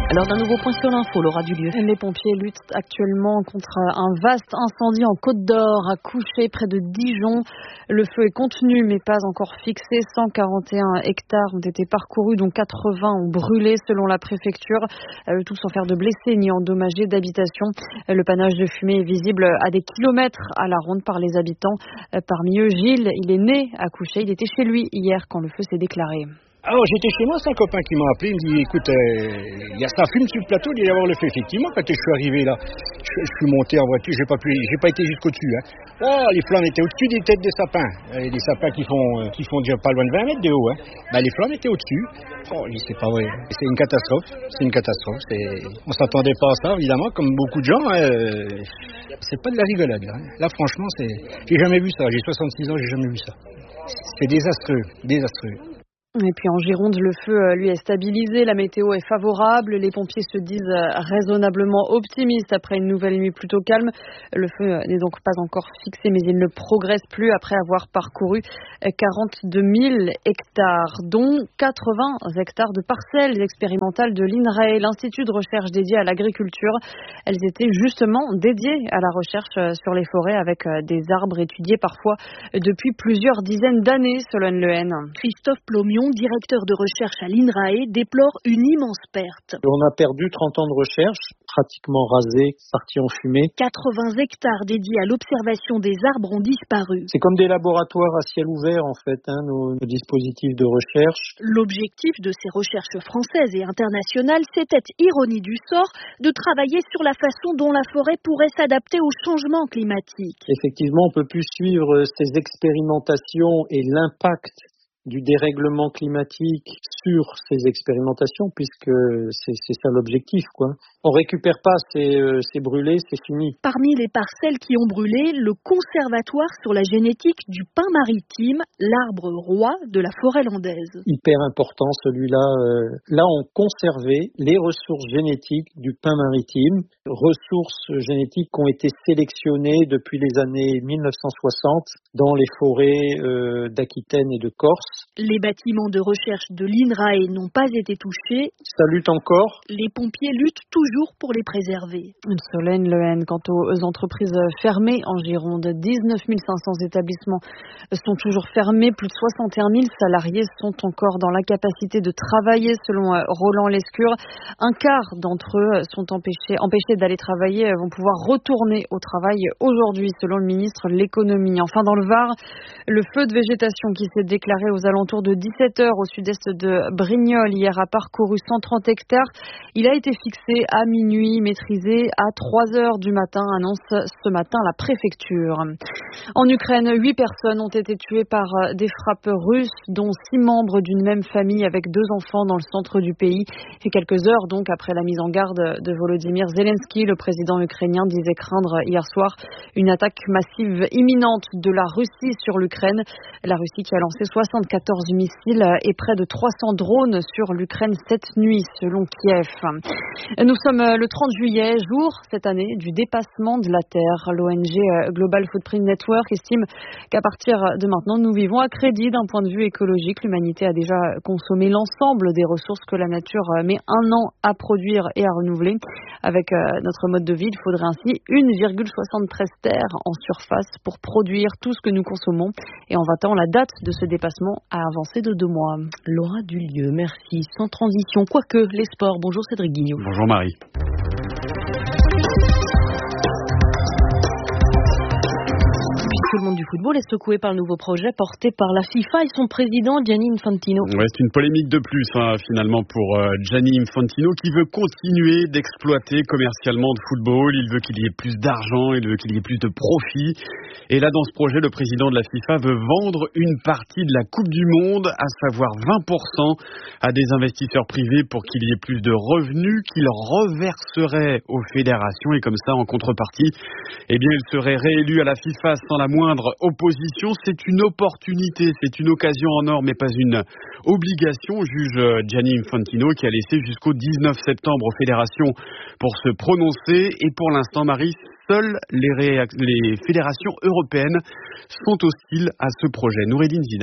Alors d'un nouveau point sur l'info, Laura Dulieu. Les pompiers luttent actuellement contre un vaste incendie en Côte d'Or, à Couché, près de Dijon. Le feu est contenu mais pas encore fixé. cent quarante et un hectares ont été parcourus, dont quatre-vingts ont brûlé selon la préfecture. Euh, tout sans faire de blessés ni endommagés d'habitations. Le panache de fumée est visible à des kilomètres à la ronde par les habitants. Euh, parmi eux, Gilles, il est né à Couché. Il était chez lui hier quand le feu s'est déclaré. Alors j'étais chez moi, c'est un copain qui m'a appelé, il me dit écoute, il euh, y a ça fume sur le plateau, il doit y avoir le feu. Effectivement, quand je suis arrivé là, je, je suis monté en voiture, j'ai pas pu, j'ai pas été jusqu'au dessus. Hein. Oh, les flammes étaient au-dessus des têtes des sapins, euh, des sapins qui font, euh, qui font déjà pas loin de vingt mètres de haut. Hein. Ben, les flammes étaient au-dessus. Oh, c'est pas vrai, c'est une catastrophe, c'est une catastrophe. C'est... On s'attendait pas à ça, évidemment, comme beaucoup de gens. Hein, euh... C'est pas de la rigolade. Là, là franchement, c'est, j'ai jamais vu ça. J'ai soixante-six ans, j'ai jamais vu ça. C'est désastreux, désastreux. Et puis en Gironde, le feu, lui, est stabilisé. La météo est favorable. Les pompiers se disent raisonnablement optimistes après une nouvelle nuit plutôt calme. Le feu n'est donc pas encore fixé, mais il ne progresse plus après avoir parcouru quarante-deux mille hectares, dont quatre-vingts hectares de parcelles expérimentales de l'I N R A E, l'Institut de recherche dédié à l'agriculture. Elles étaient justement dédiées à la recherche sur les forêts avec des arbres étudiés parfois depuis plusieurs dizaines d'années, Solène Lehen. Christophe Plomion, directeur de recherche à l'I N R A E, déplore une immense perte. On a perdu trente ans de recherche, pratiquement rasés, partis en fumée. quatre-vingts hectares dédiés à l'observation des arbres ont disparu. C'est comme des laboratoires à ciel ouvert en fait, hein, nos, nos dispositifs de recherche. L'objectif de ces recherches françaises et internationales, c'était, ironie du sort, de travailler sur la façon dont la forêt pourrait s'adapter au changement climatique. Effectivement, on ne peut plus suivre ces expérimentations et l'impact du dérèglement climatique sur ces expérimentations, puisque c'est, c'est ça l'objectif, quoi. On récupère pas, c'est, euh, c'est brûlé, c'est fini. Parmi les parcelles qui ont brûlé, le conservatoire sur la génétique du pin maritime, l'arbre roi de la forêt landaise. Hyper important celui-là. Euh, là, on conservait les ressources génétiques du pin maritime, ressources génétiques qui ont été sélectionnées depuis les années mille neuf cent soixante dans les forêts euh, d'Aquitaine et de Corse. Les bâtiments de recherche de l'I N R A E n'ont pas été touchés. Ça lutte encore. Les pompiers luttent toujours pour les préserver. Solène Lehen, quant aux entreprises fermées en Gironde, dix-neuf mille cinq cents établissements sont toujours fermés. Plus de soixante et un mille salariés sont encore dans l'incapacité de travailler, selon Roland Lescure. Un quart d'entre eux sont empêchés, empêchés d'aller travailler, vont pouvoir retourner au travail aujourd'hui, selon le ministre de l'Économie. Enfin, dans le Var, le feu de végétation qui s'est déclaré aux alentours de dix-sept heures au sud-est de Brignoles hier a parcouru cent trente hectares. Il a été fixé à minuit, maîtrisé à trois heures du matin, annonce ce matin la préfecture. En Ukraine, huit personnes ont été tuées par des frappes russes, dont six membres d'une même famille avec deux enfants dans le centre du pays. Et quelques heures donc après la mise en garde de Volodymyr Zelensky, le président ukrainien disait craindre hier soir une attaque massive imminente de la Russie sur l'Ukraine. La Russie qui a lancé soixante-quatorze missiles et près de trois cents drones sur l'Ukraine cette nuit, selon Kiev. Nous sommes le trente juillet, jour cette année du dépassement de la Terre. L'O N G Global Footprint Network estime qu'à partir de maintenant, nous vivons à crédit d'un point de vue écologique. L'humanité a déjà consommé l'ensemble des ressources que la nature met un an à produire et à renouveler. Avec notre mode de vie, il faudrait ainsi une virgule soixante-treize terres en surface pour produire tout ce que nous consommons. Et en vingt ans, la date de ce dépassement a avancé de deux mois. Laura Dulieu, merci. Sans transition, quoique les sports. Bonjour Cédric Guignot. Bonjour Marie. Tout le monde du football est secoué par le nouveau projet porté par la FIFA et son président Gianni Infantino. Ouais, c'est une polémique de plus hein, finalement pour euh, Gianni Infantino qui veut continuer d'exploiter commercialement le football. Il veut qu'il y ait plus d'argent, il veut qu'il y ait plus de profit. Et là, dans ce projet, le président de la FIFA veut vendre une partie de la Coupe du Monde, à savoir vingt pour cent, à des investisseurs privés pour qu'il y ait plus de revenus qu'il reverserait aux fédérations. Et comme ça, en contrepartie, eh bien, il serait réélu à la FIFA sans la moindre opposition. C'est une opportunité, c'est une occasion en or, mais pas une obligation, juge Gianni Infantino, qui a laissé jusqu'au dix-neuf septembre aux fédérations pour se prononcer. Et pour l'instant, Marie, seules les, réac- les fédérations européennes sont hostiles à ce projet. Noureddine Zidane.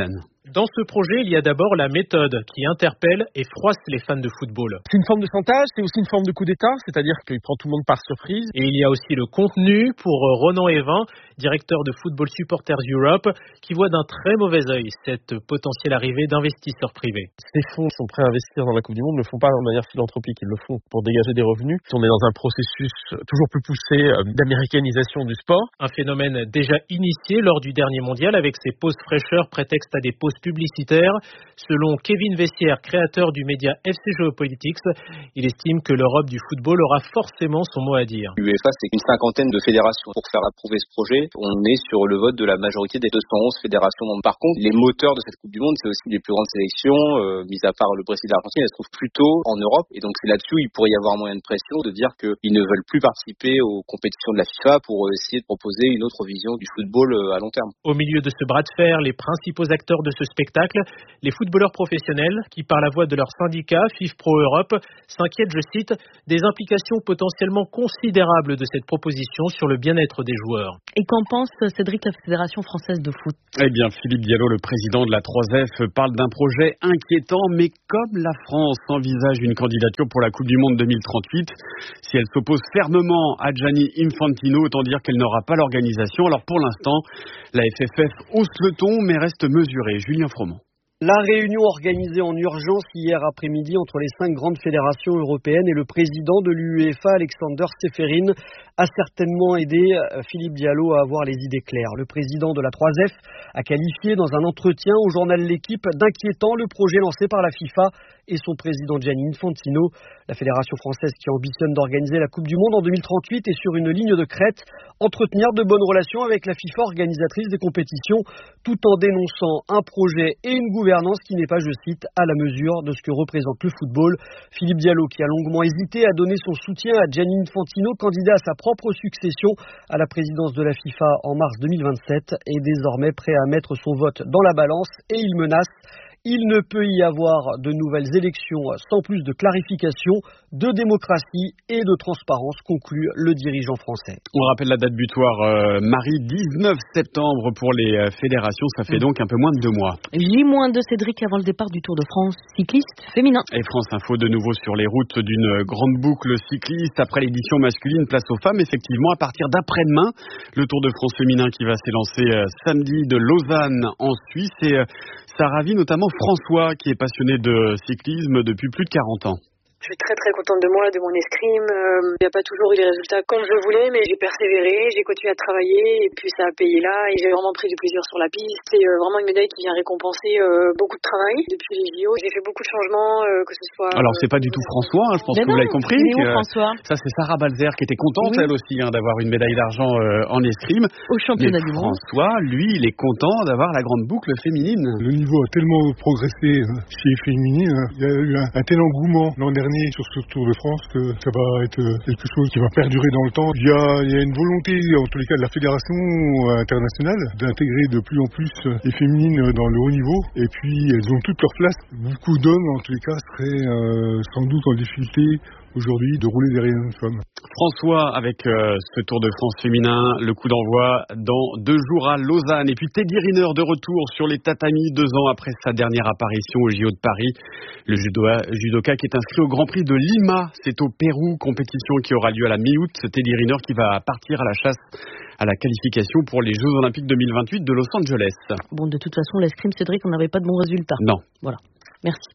Dans ce projet, il y a d'abord la méthode qui interpelle et froisse les fans de football. C'est une forme de chantage, c'est aussi une forme de coup d'État, c'est-à-dire qu'il prend tout le monde par surprise. Et il y a aussi le contenu pour Ronan Evin, directeur de Football Supporters Europe, qui voit d'un très mauvais œil cette potentielle arrivée d'investisseurs privés. Ces fonds sont prêts à investir dans la Coupe du Monde, ne le font pas de manière philanthropique, ils le font pour dégager des revenus. On est dans un processus toujours plus poussé d'américanisation du sport. Un phénomène déjà initié lors du dernier mondial avec ses pauses fraîcheurs prétexte à des pauses publicitaires. Selon Kevin Vessière, créateur du média F C Geopolitics, il estime que l'Europe du football aura forcément son mot à dire. L'UEFA, c'est une cinquantaine de fédérations. Pour faire approuver ce projet, on est sur le vote de la majorité des deux cent onze fédérations. Par contre, les moteurs de cette Coupe du Monde, c'est aussi les plus grandes sélections, euh, mis à part le Brésil et l'Argentine, elles se trouvent plutôt en Europe. Et donc c'est là-dessus, il pourrait y avoir moyen de pression de dire qu'ils ne veulent plus participer aux compétitions de la FIFA pour essayer de proposer une autre vision du football à long terme. Au milieu de ce bras de fer, les principaux acteurs de ce spectacle, les footballeurs professionnels qui, par la voix de leur syndicat FIFPro Europe, s'inquiètent, je cite, des implications potentiellement considérables de cette proposition sur le bien-être des joueurs. Et qu'en pense Cédric, la Fédération française de foot? Eh bien, Philippe Diallo, le président de la trois F, parle d'un projet inquiétant, mais comme la France envisage une candidature pour la Coupe du Monde deux mille trente-huit, si elle s'oppose fermement à Gianni Infantino, autant dire qu'elle n'aura pas l'organisation. Alors pour l'instant, la F F F hausse le ton, mais reste mesurée. Julien Froment. La réunion organisée en urgence hier après-midi entre les cinq grandes fédérations européennes et le président de l'UEFA, Alexander Seferin, a certainement aidé Philippe Diallo à avoir les idées claires. Le président de la trois F a qualifié dans un entretien au journal L'Équipe d'inquiétant le projet lancé par la FIFA et son président Gianni Infantino. La fédération française qui ambitionne d'organiser la Coupe du Monde en deux mille trente-huit est sur une ligne de crête, entretenir de bonnes relations avec la FIFA organisatrice des compétitions, tout en dénonçant un projet et une gouvernance qui n'est pas, je cite, à la mesure de ce que représente le football. Philippe Diallo, qui a longuement hésité à donner son soutien à Gianni Infantino, candidat à sa propre succession à la présidence de la FIFA en mars deux mille vingt-sept, est désormais prêt à mettre son vote dans la balance et il menace. Il ne peut y avoir de nouvelles élections sans plus de clarification, de démocratie et de transparence, conclut le dirigeant français. On rappelle la date butoir, euh, Marie, dix-neuf septembre pour les fédérations, ça fait donc un peu moins de deux mois. J moins deux Cédric avant le départ du Tour de France cycliste féminin. Et France Info de nouveau sur les routes d'une grande boucle cycliste. Après l'édition masculine, place aux femmes, effectivement, à partir d'après-demain, le Tour de France féminin qui va s'élancer euh, samedi de Lausanne en Suisse. Et euh, ça ravit notamment François, qui est passionné de cyclisme depuis plus de quarante ans. Je suis très très contente de moi, de mon escrime. Il n'y a pas toujours eu les résultats comme je voulais, mais j'ai persévéré, j'ai continué à travailler et puis ça a payé là et j'ai vraiment pris du plaisir sur la piste. C'est vraiment une médaille qui vient récompenser beaucoup de travail depuis les J O. J'ai fait beaucoup de changements, que ce soit... Alors c'est pas du tout François, hein, je pense mais que non, vous l'avez compris. Mais où, François ça c'est Sarah Balzer qui était contente oui. elle aussi hein, d'avoir une médaille d'argent euh, en escrime. Au championnat mais du monde. François, lui, il est content d'avoir la grande boucle féminine. Le niveau a tellement progressé chez les féminines. Il y a eu un, un tel engouement l'an dernier sur ce Tour de France que ça va être quelque chose qui va perdurer dans le temps. Il y a, il y a une volonté, en tous les cas de la fédération internationale, d'intégrer de plus en plus les féminines dans le haut niveau. Et puis elles ont toutes leur place. Beaucoup d'hommes, en tous les cas, seraient euh, sans doute en difficulté aujourd'hui de rouler derrière une femme. François avec euh, ce Tour de France féminin, le coup d'envoi dans deux jours à Lausanne. Et puis Teddy Riner de retour sur les tatamis deux ans après sa dernière apparition au J O de Paris. Le judoka, judoka qui est inscrit au Grand Prix de Lima, c'est au Pérou, compétition qui aura lieu à la mi-août. Teddy Riner qui va partir à la chasse à la qualification pour les Jeux Olympiques deux mille vingt-huit de Los Angeles. Bon, de toute façon, l'escrime, Cédric, on n'avait pas de bons résultats. Non. Voilà. Merci.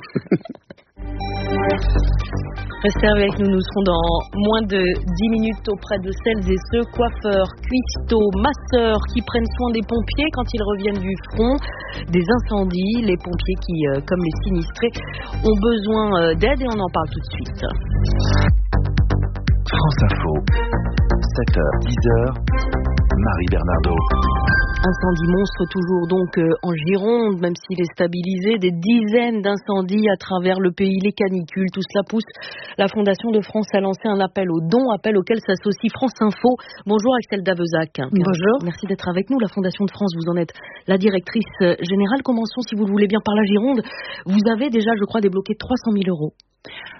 Restez avec nous, nous serons dans moins de dix minutes auprès de celles et ceux coiffeurs, cuistots, masseurs qui prennent soin des pompiers quand ils reviennent du front, des incendies, les pompiers qui, euh, comme les sinistrés, ont besoin euh, d'aide et on en parle tout de suite. France Info, sept heures dix heures, Marie Bernardo. Incendie monstre toujours donc euh, en Gironde, même s'il est stabilisé, des dizaines d'incendies à travers le pays, les canicules, tout cela pousse la Fondation de France a lancé un appel aux dons, appel auquel s'associe France Info. Bonjour Axel Davezac. Bonjour. Merci d'être avec nous. La Fondation de France, vous en êtes la directrice générale. Commençons si vous le voulez bien par la Gironde. Vous avez déjà, je crois, débloqué trois cent mille euros.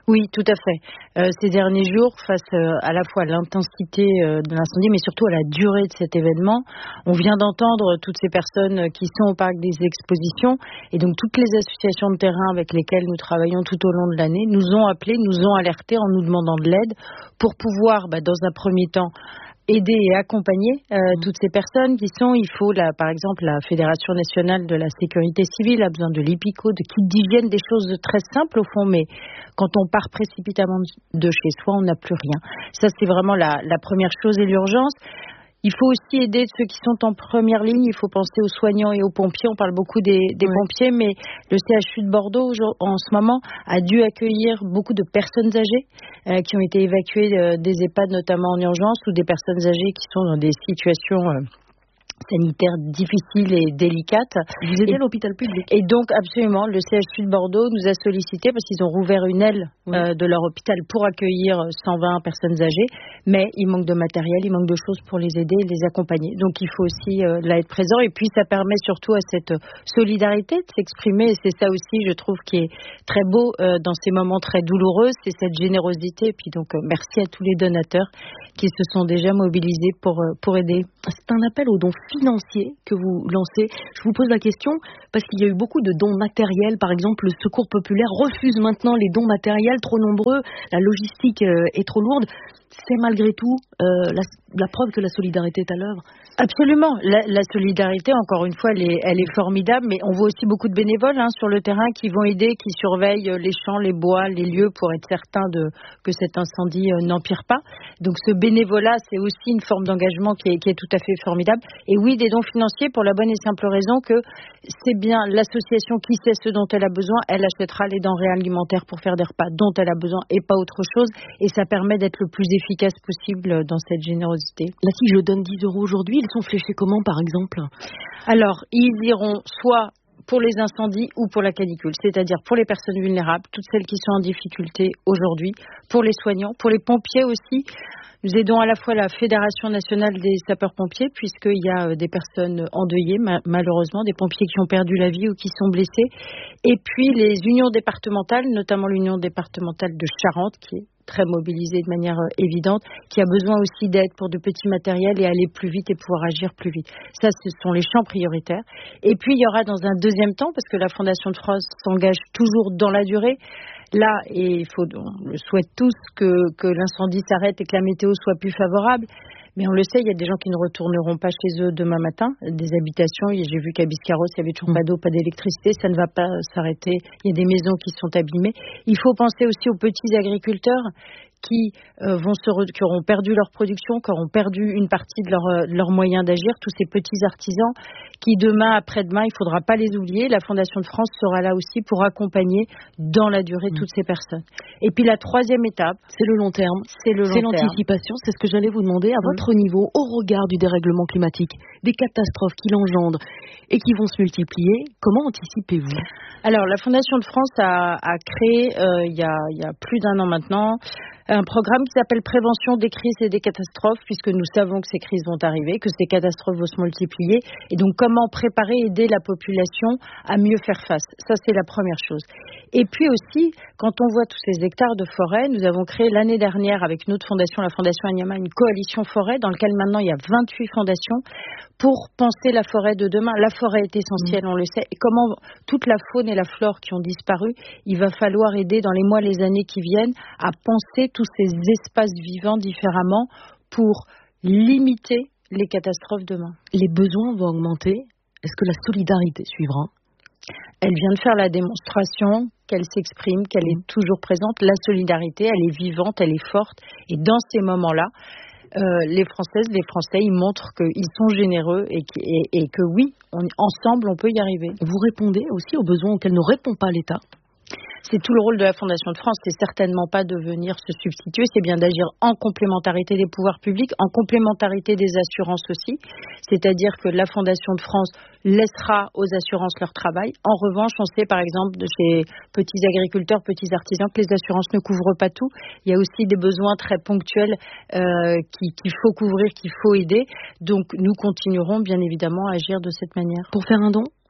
Oui, tout à fait. Euh, ces derniers jours, face euh, à la fois à l'intensité euh, de l'incendie, mais surtout à la durée de cet événement, on vient d'entendre toutes ces personnes qui sont au parc des expositions et donc toutes les associations de terrain avec lesquelles nous travaillons tout au long de l'année nous ont appelés, nous ont alertés en nous demandant de l'aide pour pouvoir, bah, dans un premier temps, aider et accompagner euh, mmh. toutes ces personnes qui sont, il faut, la, par exemple, la Fédération nationale de la sécurité civile a besoin de l'Ipico, de kits d'hygiène, des choses très simples au fond, mais quand on part précipitamment de chez soi, on n'a plus rien. Ça, c'est vraiment la, la première chose et l'urgence. Il faut aussi aider ceux qui sont en première ligne. Il faut penser aux soignants et aux pompiers. On parle beaucoup des, des oui. pompiers, mais le C H U de Bordeaux, en ce moment, a dû accueillir beaucoup de personnes âgées euh, qui ont été évacuées euh, des EHPAD, notamment en urgence, ou des personnes âgées qui sont dans des situations euh, sanitaires difficiles et délicates. Vous aidez l'hôpital public. Et donc, absolument, le C H U de Bordeaux nous a sollicité parce qu'ils ont rouvert une aile oui. euh, de leur hôpital pour accueillir cent vingt personnes âgées, mais il manque de matériel, il manque de choses pour les aider et les accompagner. Donc, il faut aussi euh, là être présent. Et puis, ça permet surtout à cette solidarité de s'exprimer. Et c'est ça aussi, je trouve, qui est très beau euh, dans ces moments très douloureux, c'est cette générosité. Et puis, donc, euh, merci à tous les donateurs qui se sont déjà mobilisés pour, euh, pour aider. C'est un appel aux dons financiers que vous lancez. Je vous pose la question parce qu'il y a eu beaucoup de dons matériels. Par exemple, le Secours populaire refuse maintenant les dons matériels trop nombreux. La logistique euh, est trop lourde. C'est malgré tout euh, la, la preuve que la solidarité est à l'œuvre. Absolument. La, la solidarité, encore une fois, elle est, elle est formidable, mais on voit aussi beaucoup de bénévoles hein, sur le terrain qui vont aider, qui surveillent les champs, les bois, les lieux pour être certains de, que cet incendie euh, n'empire pas. Donc ce bénévolat, c'est aussi une forme d'engagement qui est, qui est tout à fait formidable. Et oui, des dons financiers pour la bonne et simple raison que c'est bien l'association qui sait ce dont elle a besoin, elle achètera les denrées alimentaires pour faire des repas dont elle a besoin et pas autre chose. Et ça permet d'être le plus efficace possible dans cette générosité. Là, si je donne dix euros aujourd'hui, ils sont fléchés comment, par exemple? Alors, ils iront soit pour les incendies ou pour la canicule, c'est-à-dire pour les personnes vulnérables, toutes celles qui sont en difficulté aujourd'hui, pour les soignants, pour les pompiers aussi. Nous aidons à la fois la Fédération nationale des sapeurs-pompiers, puisqu'il y a des personnes endeuillées, malheureusement, des pompiers qui ont perdu la vie ou qui sont blessés, et puis les unions départementales, notamment l'union départementale de Charente, qui est très mobilisée de manière évidente, qui a besoin aussi d'aide pour de petits matériels et aller plus vite et pouvoir agir plus vite. Ça, ce sont les champs prioritaires. Et puis, il y aura dans un deuxième temps, parce que la Fondation de France s'engage toujours dans la durée, là, et il faut, on le souhaite tous, que, que l'incendie s'arrête et que la météo soit plus favorable. Mais on le sait, il y a des gens qui ne retourneront pas chez eux demain matin, des habitations. J'ai vu qu'à Biscarrosse, il n'y avait toujours pas d'eau, pas d'électricité. Ça ne va pas s'arrêter. Il y a des maisons qui sont abîmées. Il faut penser aussi aux petits agriculteurs qui, euh, vont se re... qui auront perdu leur production, qui auront perdu une partie de leurs euh, leur moyens d'agir. Tous ces petits artisans qui, demain, après-demain, il ne faudra pas les oublier. La Fondation de France sera là aussi pour accompagner dans la durée mmh. toutes ces personnes. Et puis la troisième étape, c'est le long terme. C'est le long c'est terme. l'anticipation. C'est ce que j'allais vous demander. À mmh. votre niveau, au regard du dérèglement climatique, des catastrophes qu'il engendre et qui vont se multiplier, comment anticipez-vous? Alors, la Fondation de France a, a créé, euh, il y a, il y a plus d'un an maintenant, un programme qui s'appelle Prévention des crises et des catastrophes, puisque nous savons que ces crises vont arriver, que ces catastrophes vont se multiplier. Et donc, comment préparer et aider la population à mieux faire face. Ça, c'est la première chose. Et puis aussi, quand on voit tous ces hectares de forêt, nous avons créé l'année dernière, avec notre fondation, la Fondation Anyama, une coalition forêt, dans laquelle maintenant il y a vingt-huit fondations, pour penser la forêt de demain. La forêt est essentielle, on le sait. Et comment toute la faune et la flore qui ont disparu, il va falloir aider dans les mois, les années qui viennent, à penser tous ces espaces vivants différemment pour limiter les catastrophes demain. Les besoins vont augmenter. Est-ce que la solidarité suivra? Elle vient de faire la démonstration qu'elle s'exprime, qu'elle est toujours présente. La solidarité, elle est vivante, elle est forte. Et dans ces moments-là, euh, les Françaises, les Français, ils montrent qu'ils sont généreux et, et, et que oui, on, ensemble, on peut y arriver. Vous répondez aussi aux besoins auxquels ne répond pas l'État? C'est tout le rôle de la Fondation de France, c'est certainement pas de venir se substituer, c'est bien d'agir en complémentarité des pouvoirs publics, en complémentarité des assurances aussi, c'est-à-dire que la Fondation de France laissera aux assurances leur travail. En revanche, on sait par exemple de ces petits agriculteurs, petits artisans, que les assurances ne couvrent pas tout. Il y a aussi des besoins très ponctuels euh, qui, qu'il faut couvrir, qu'il faut aider. Donc nous continuerons bien évidemment à agir de cette manière. Pour faire un don,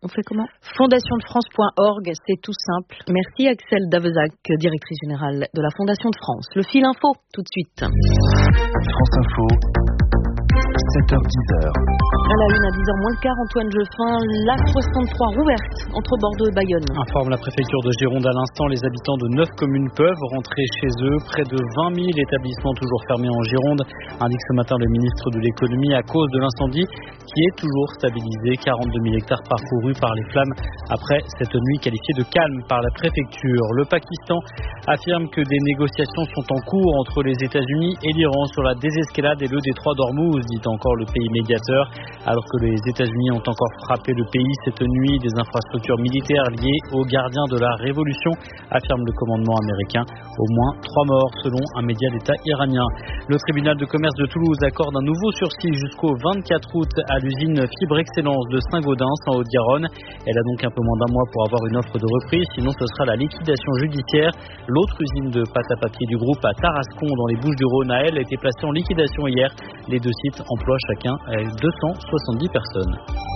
On fait comment? fondation de france point org, c'est tout simple. Merci Axel Davezac, directrice générale de la Fondation de France. Le fil info, tout de suite. France Info, sept heures dix. À la une, à dix heures moins le quart, Antoine Jeffin, l'A soixante-trois rouverte entre Bordeaux et Bayonne. Informe la préfecture de Gironde à l'instant, les habitants de neuf communes peuvent rentrer chez eux. Près de vingt mille établissements toujours fermés en Gironde, indique ce matin le ministre de l'économie à cause de l'incendie qui est toujours stabilisé. quarante-deux mille hectares parcourus par les flammes après cette nuit qualifiée de calme par la préfecture. Le Pakistan affirme que des négociations sont en cours entre les États-Unis et l'Iran sur la désescalade et le détroit d'Ormuz, dit encore le pays médiateur. Alors que les États-Unis ont encore frappé le pays cette nuit, des infrastructures militaires liées aux gardiens de la révolution, affirme le commandement américain. Au moins trois morts selon un média d'État iranien. Le tribunal de commerce de Toulouse accorde un nouveau sursis jusqu'au vingt-quatre août à l'usine Fibre Excellence de Saint-Gaudens en Haute-Garonne. Elle a donc un peu moins d'un mois pour avoir une offre de reprise, sinon ce sera la liquidation judiciaire. L'autre usine de pâte à papier du groupe à Tarascon dans les Bouches-du-Rhône à elle a été placée en liquidation hier. Les deux sites emploient chacun deux cent soixante-dix personnes.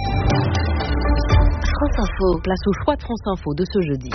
France Info, place au choix de France Info de ce jeudi.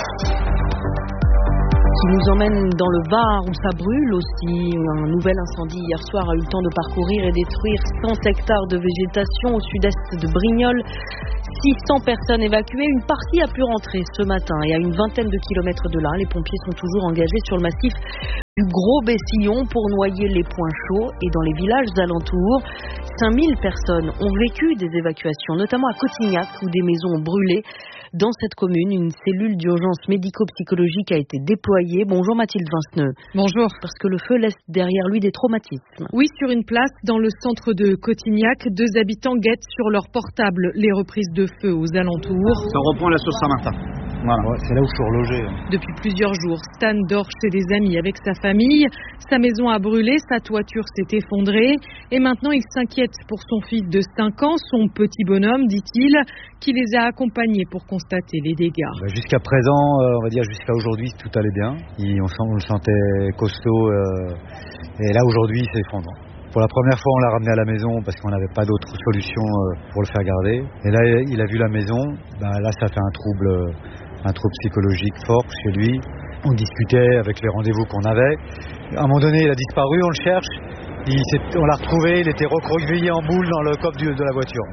Qui nous emmène dans le Var où ça brûle aussi. Un nouvel incendie hier soir a eu le temps de parcourir et détruire cent hectares de végétation au sud-est de Brignoles. six cents personnes évacuées, une partie a pu rentrer ce matin et à une vingtaine de kilomètres de là, les pompiers sont toujours engagés sur le massif du Gros Bessillon pour noyer les points chauds et dans les villages alentours. cinq mille personnes ont vécu des évacuations, notamment à Cotignac où des maisons ont brûlé. Dans cette commune, une cellule d'urgence médico-psychologique a été déployée. Bonjour Mathilde Vinceneux. Bonjour. Parce que le feu laisse derrière lui des traumatismes. Oui, sur une place dans le centre de Cotignac, deux habitants guettent sur leur portable les reprises de feu aux alentours. Ça reprend la sauce Saint-Martin. Voilà, ouais, c'est là où je suis relogé. Depuis plusieurs jours, Stan dort chez des amis avec sa famille. Sa maison a brûlé, sa toiture s'est effondrée. Et maintenant, il s'inquiète pour son fils de cinq ans, son petit bonhomme, dit-il, qui les a accompagnés pour constater les dégâts. Bah, jusqu'à présent, euh, on va dire jusqu'à aujourd'hui, tout allait bien. Et on, sent, on le sentait costaud. Euh, et là, aujourd'hui, il s'effondre. Pour la première fois, on l'a ramené à la maison parce qu'on n'avait pas d'autre solution euh, pour le faire garder. Et là, il a vu la maison. Bah, là, ça fait un trouble... Euh, un trouble psychologique fort chez lui. On discutait avec les rendez-vous qu'on avait. À un moment donné, il a disparu, on le cherche. Il on l'a retrouvé, il était recroquevillé en boule dans le coffre de la voiture.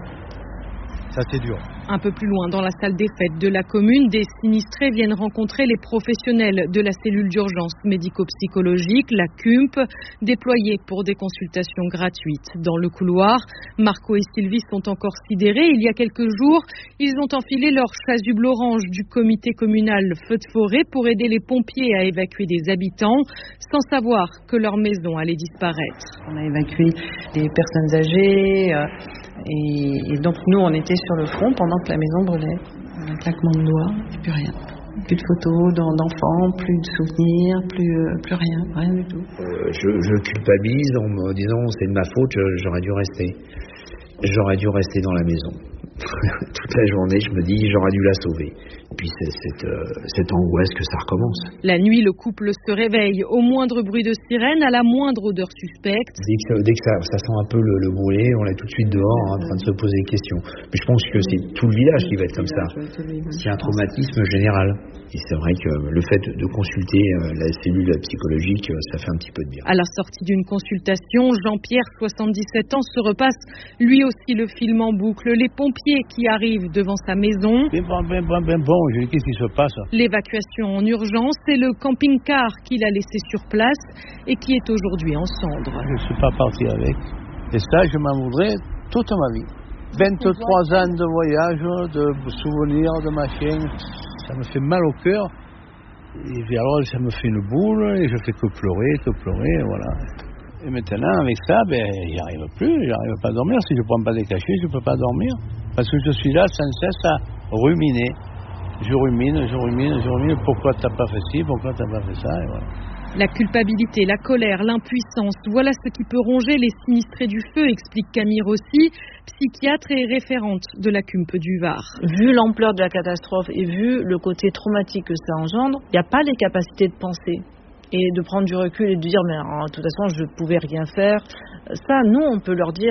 Ça, c'est dur. Un peu plus loin, dans la salle des fêtes de la commune, des sinistrés viennent rencontrer les professionnels de la cellule d'urgence médico-psychologique, la C U M P, déployée pour des consultations gratuites. Dans le couloir, Marco et Sylvie sont encore sidérés. Il y a quelques jours, ils ont enfilé leur chasuble orange du comité communal feu de forêt pour aider les pompiers à évacuer des habitants, sans savoir que leur maison allait disparaître. On a évacué des personnes âgées euh, et, et donc nous, on était sur le front pendant que la maison brûlait. Un claquement de doigts, et plus rien. Plus de photos d'enfants, plus de souvenirs, plus, plus rien, rien du tout. Euh, je, je culpabilise en me disant c'est de ma faute, j'aurais dû rester. J'aurais dû rester dans la maison. Toute la journée, je me dis j'aurais dû la sauver. Et puis c'est cette, euh, cette angoisse que ça recommence. La nuit, le couple se réveille au moindre bruit de sirène, à la moindre odeur suspecte. Dès que, ça, dès que ça, ça sent un peu le, le brûler, on est tout de suite dehors hein, en train de se poser des questions. Mais je pense que c'est tout le village qui va être comme ça. C'est un traumatisme général. Et c'est vrai que le fait de consulter la cellule psychologique, ça fait un petit peu de bien. À la sortie d'une consultation, Jean-Pierre, soixante-dix-sept ans, se repasse lui aussi le film en boucle. Les pompiers qui arrivent devant sa maison. Ben bon, ben bon, ben bon, je dis qu'est-ce qui se passe? L'évacuation en urgence et le camping-car qu'il a laissé sur place et qui est aujourd'hui en cendres. Je ne suis pas parti avec. Et ça, je m'en voudrais toute ma vie. vingt-trois ans de voyage, de souvenirs, de machines. Ça me fait mal au cœur, et puis alors ça me fait une boule, et je fais que pleurer, que pleurer, voilà. Et maintenant, avec ça, ben, j'y arrive plus, j'arrive pas à dormir. Si je prends pas des cachets, je peux pas dormir. Parce que je suis là sans cesse à ruminer. Je rumine, je rumine, je rumine, pourquoi t'as pas fait ci, pourquoi t'as pas fait ça, et voilà. La culpabilité, la colère, l'impuissance, voilà ce qui peut ronger les sinistrés du feu, explique Camille Rossi, psychiatre et référente de la C U M P du Var. Vu l'ampleur de la catastrophe et vu le côté traumatique que ça engendre, il n'y a pas les capacités de penser et de prendre du recul et de dire mais alors, de toute façon je ne pouvais rien faire. Ça, nous, on peut leur dire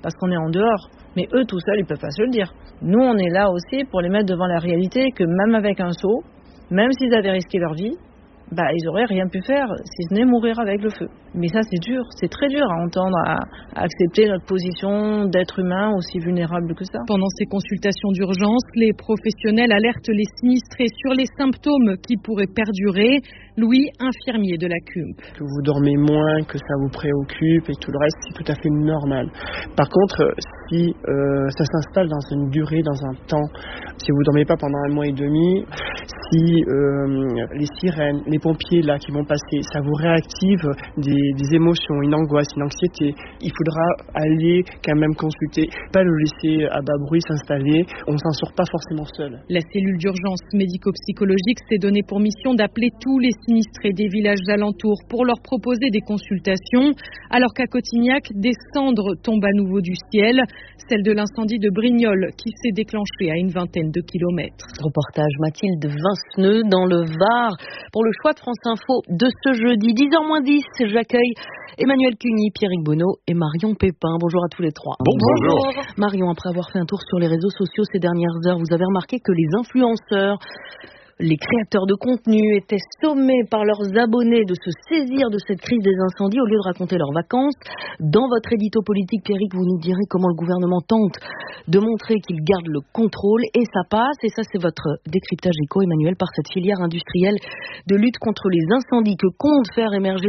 parce qu'on est en dehors. Mais eux, tout seuls, ils peuvent pas se le dire. Nous, on est là aussi pour les mettre devant la réalité que même avec un seau, même s'ils avaient risqué leur vie, bah, ils auraient rien pu faire si ce n'est mourir avec le feu. Mais ça, c'est dur, c'est très dur à entendre, à, à accepter notre position d'être humain aussi vulnérable que ça. Pendant ces consultations d'urgence, les professionnels alertent les sinistrés sur les symptômes qui pourraient perdurer. Louis, infirmier de la C U M P. Que vous dormez moins, que ça vous préoccupe et tout le reste, c'est tout à fait normal. Par contre, si euh, ça s'installe dans une durée, dans un temps, si vous ne dormez pas pendant un mois et demi, si euh, les sirènes, les pompiers là qui vont passer, ça vous réactive des, des émotions, une angoisse, une anxiété, il faudra aller quand même consulter, pas le laisser à bas bruit s'installer, on s'en sort pas forcément seul. La cellule d'urgence médico-psychologique s'est donnée pour mission d'appeler tous les sinistrés des villages alentours pour leur proposer des consultations, alors qu'à Cotignac, des cendres tombent à nouveau du ciel, celle de l'incendie de Brignoles qui s'est déclenchée à une vingtaine de kilomètres. Reportage Mathilde Vinceneux dans le Var pour le choix de France Info de ce jeudi. dix heures moins dix, j'accueille Emmanuel Cuny, Pierrick Bonneau et Marion Pépin. Bonjour à tous les trois. Bonjour. Bonjour. Marion, après avoir fait un tour sur les réseaux sociaux ces dernières heures, vous avez remarqué que les influenceurs, les créateurs de contenu étaient sommés par leurs abonnés de se saisir de cette crise des incendies au lieu de raconter leurs vacances. Dans votre édito politique, Pierrick, vous nous direz comment le gouvernement tente de montrer qu'il garde le contrôle et ça passe. Et ça, c'est votre décryptage éco, Emmanuel, par cette filière industrielle de lutte contre les incendies que compte faire émerger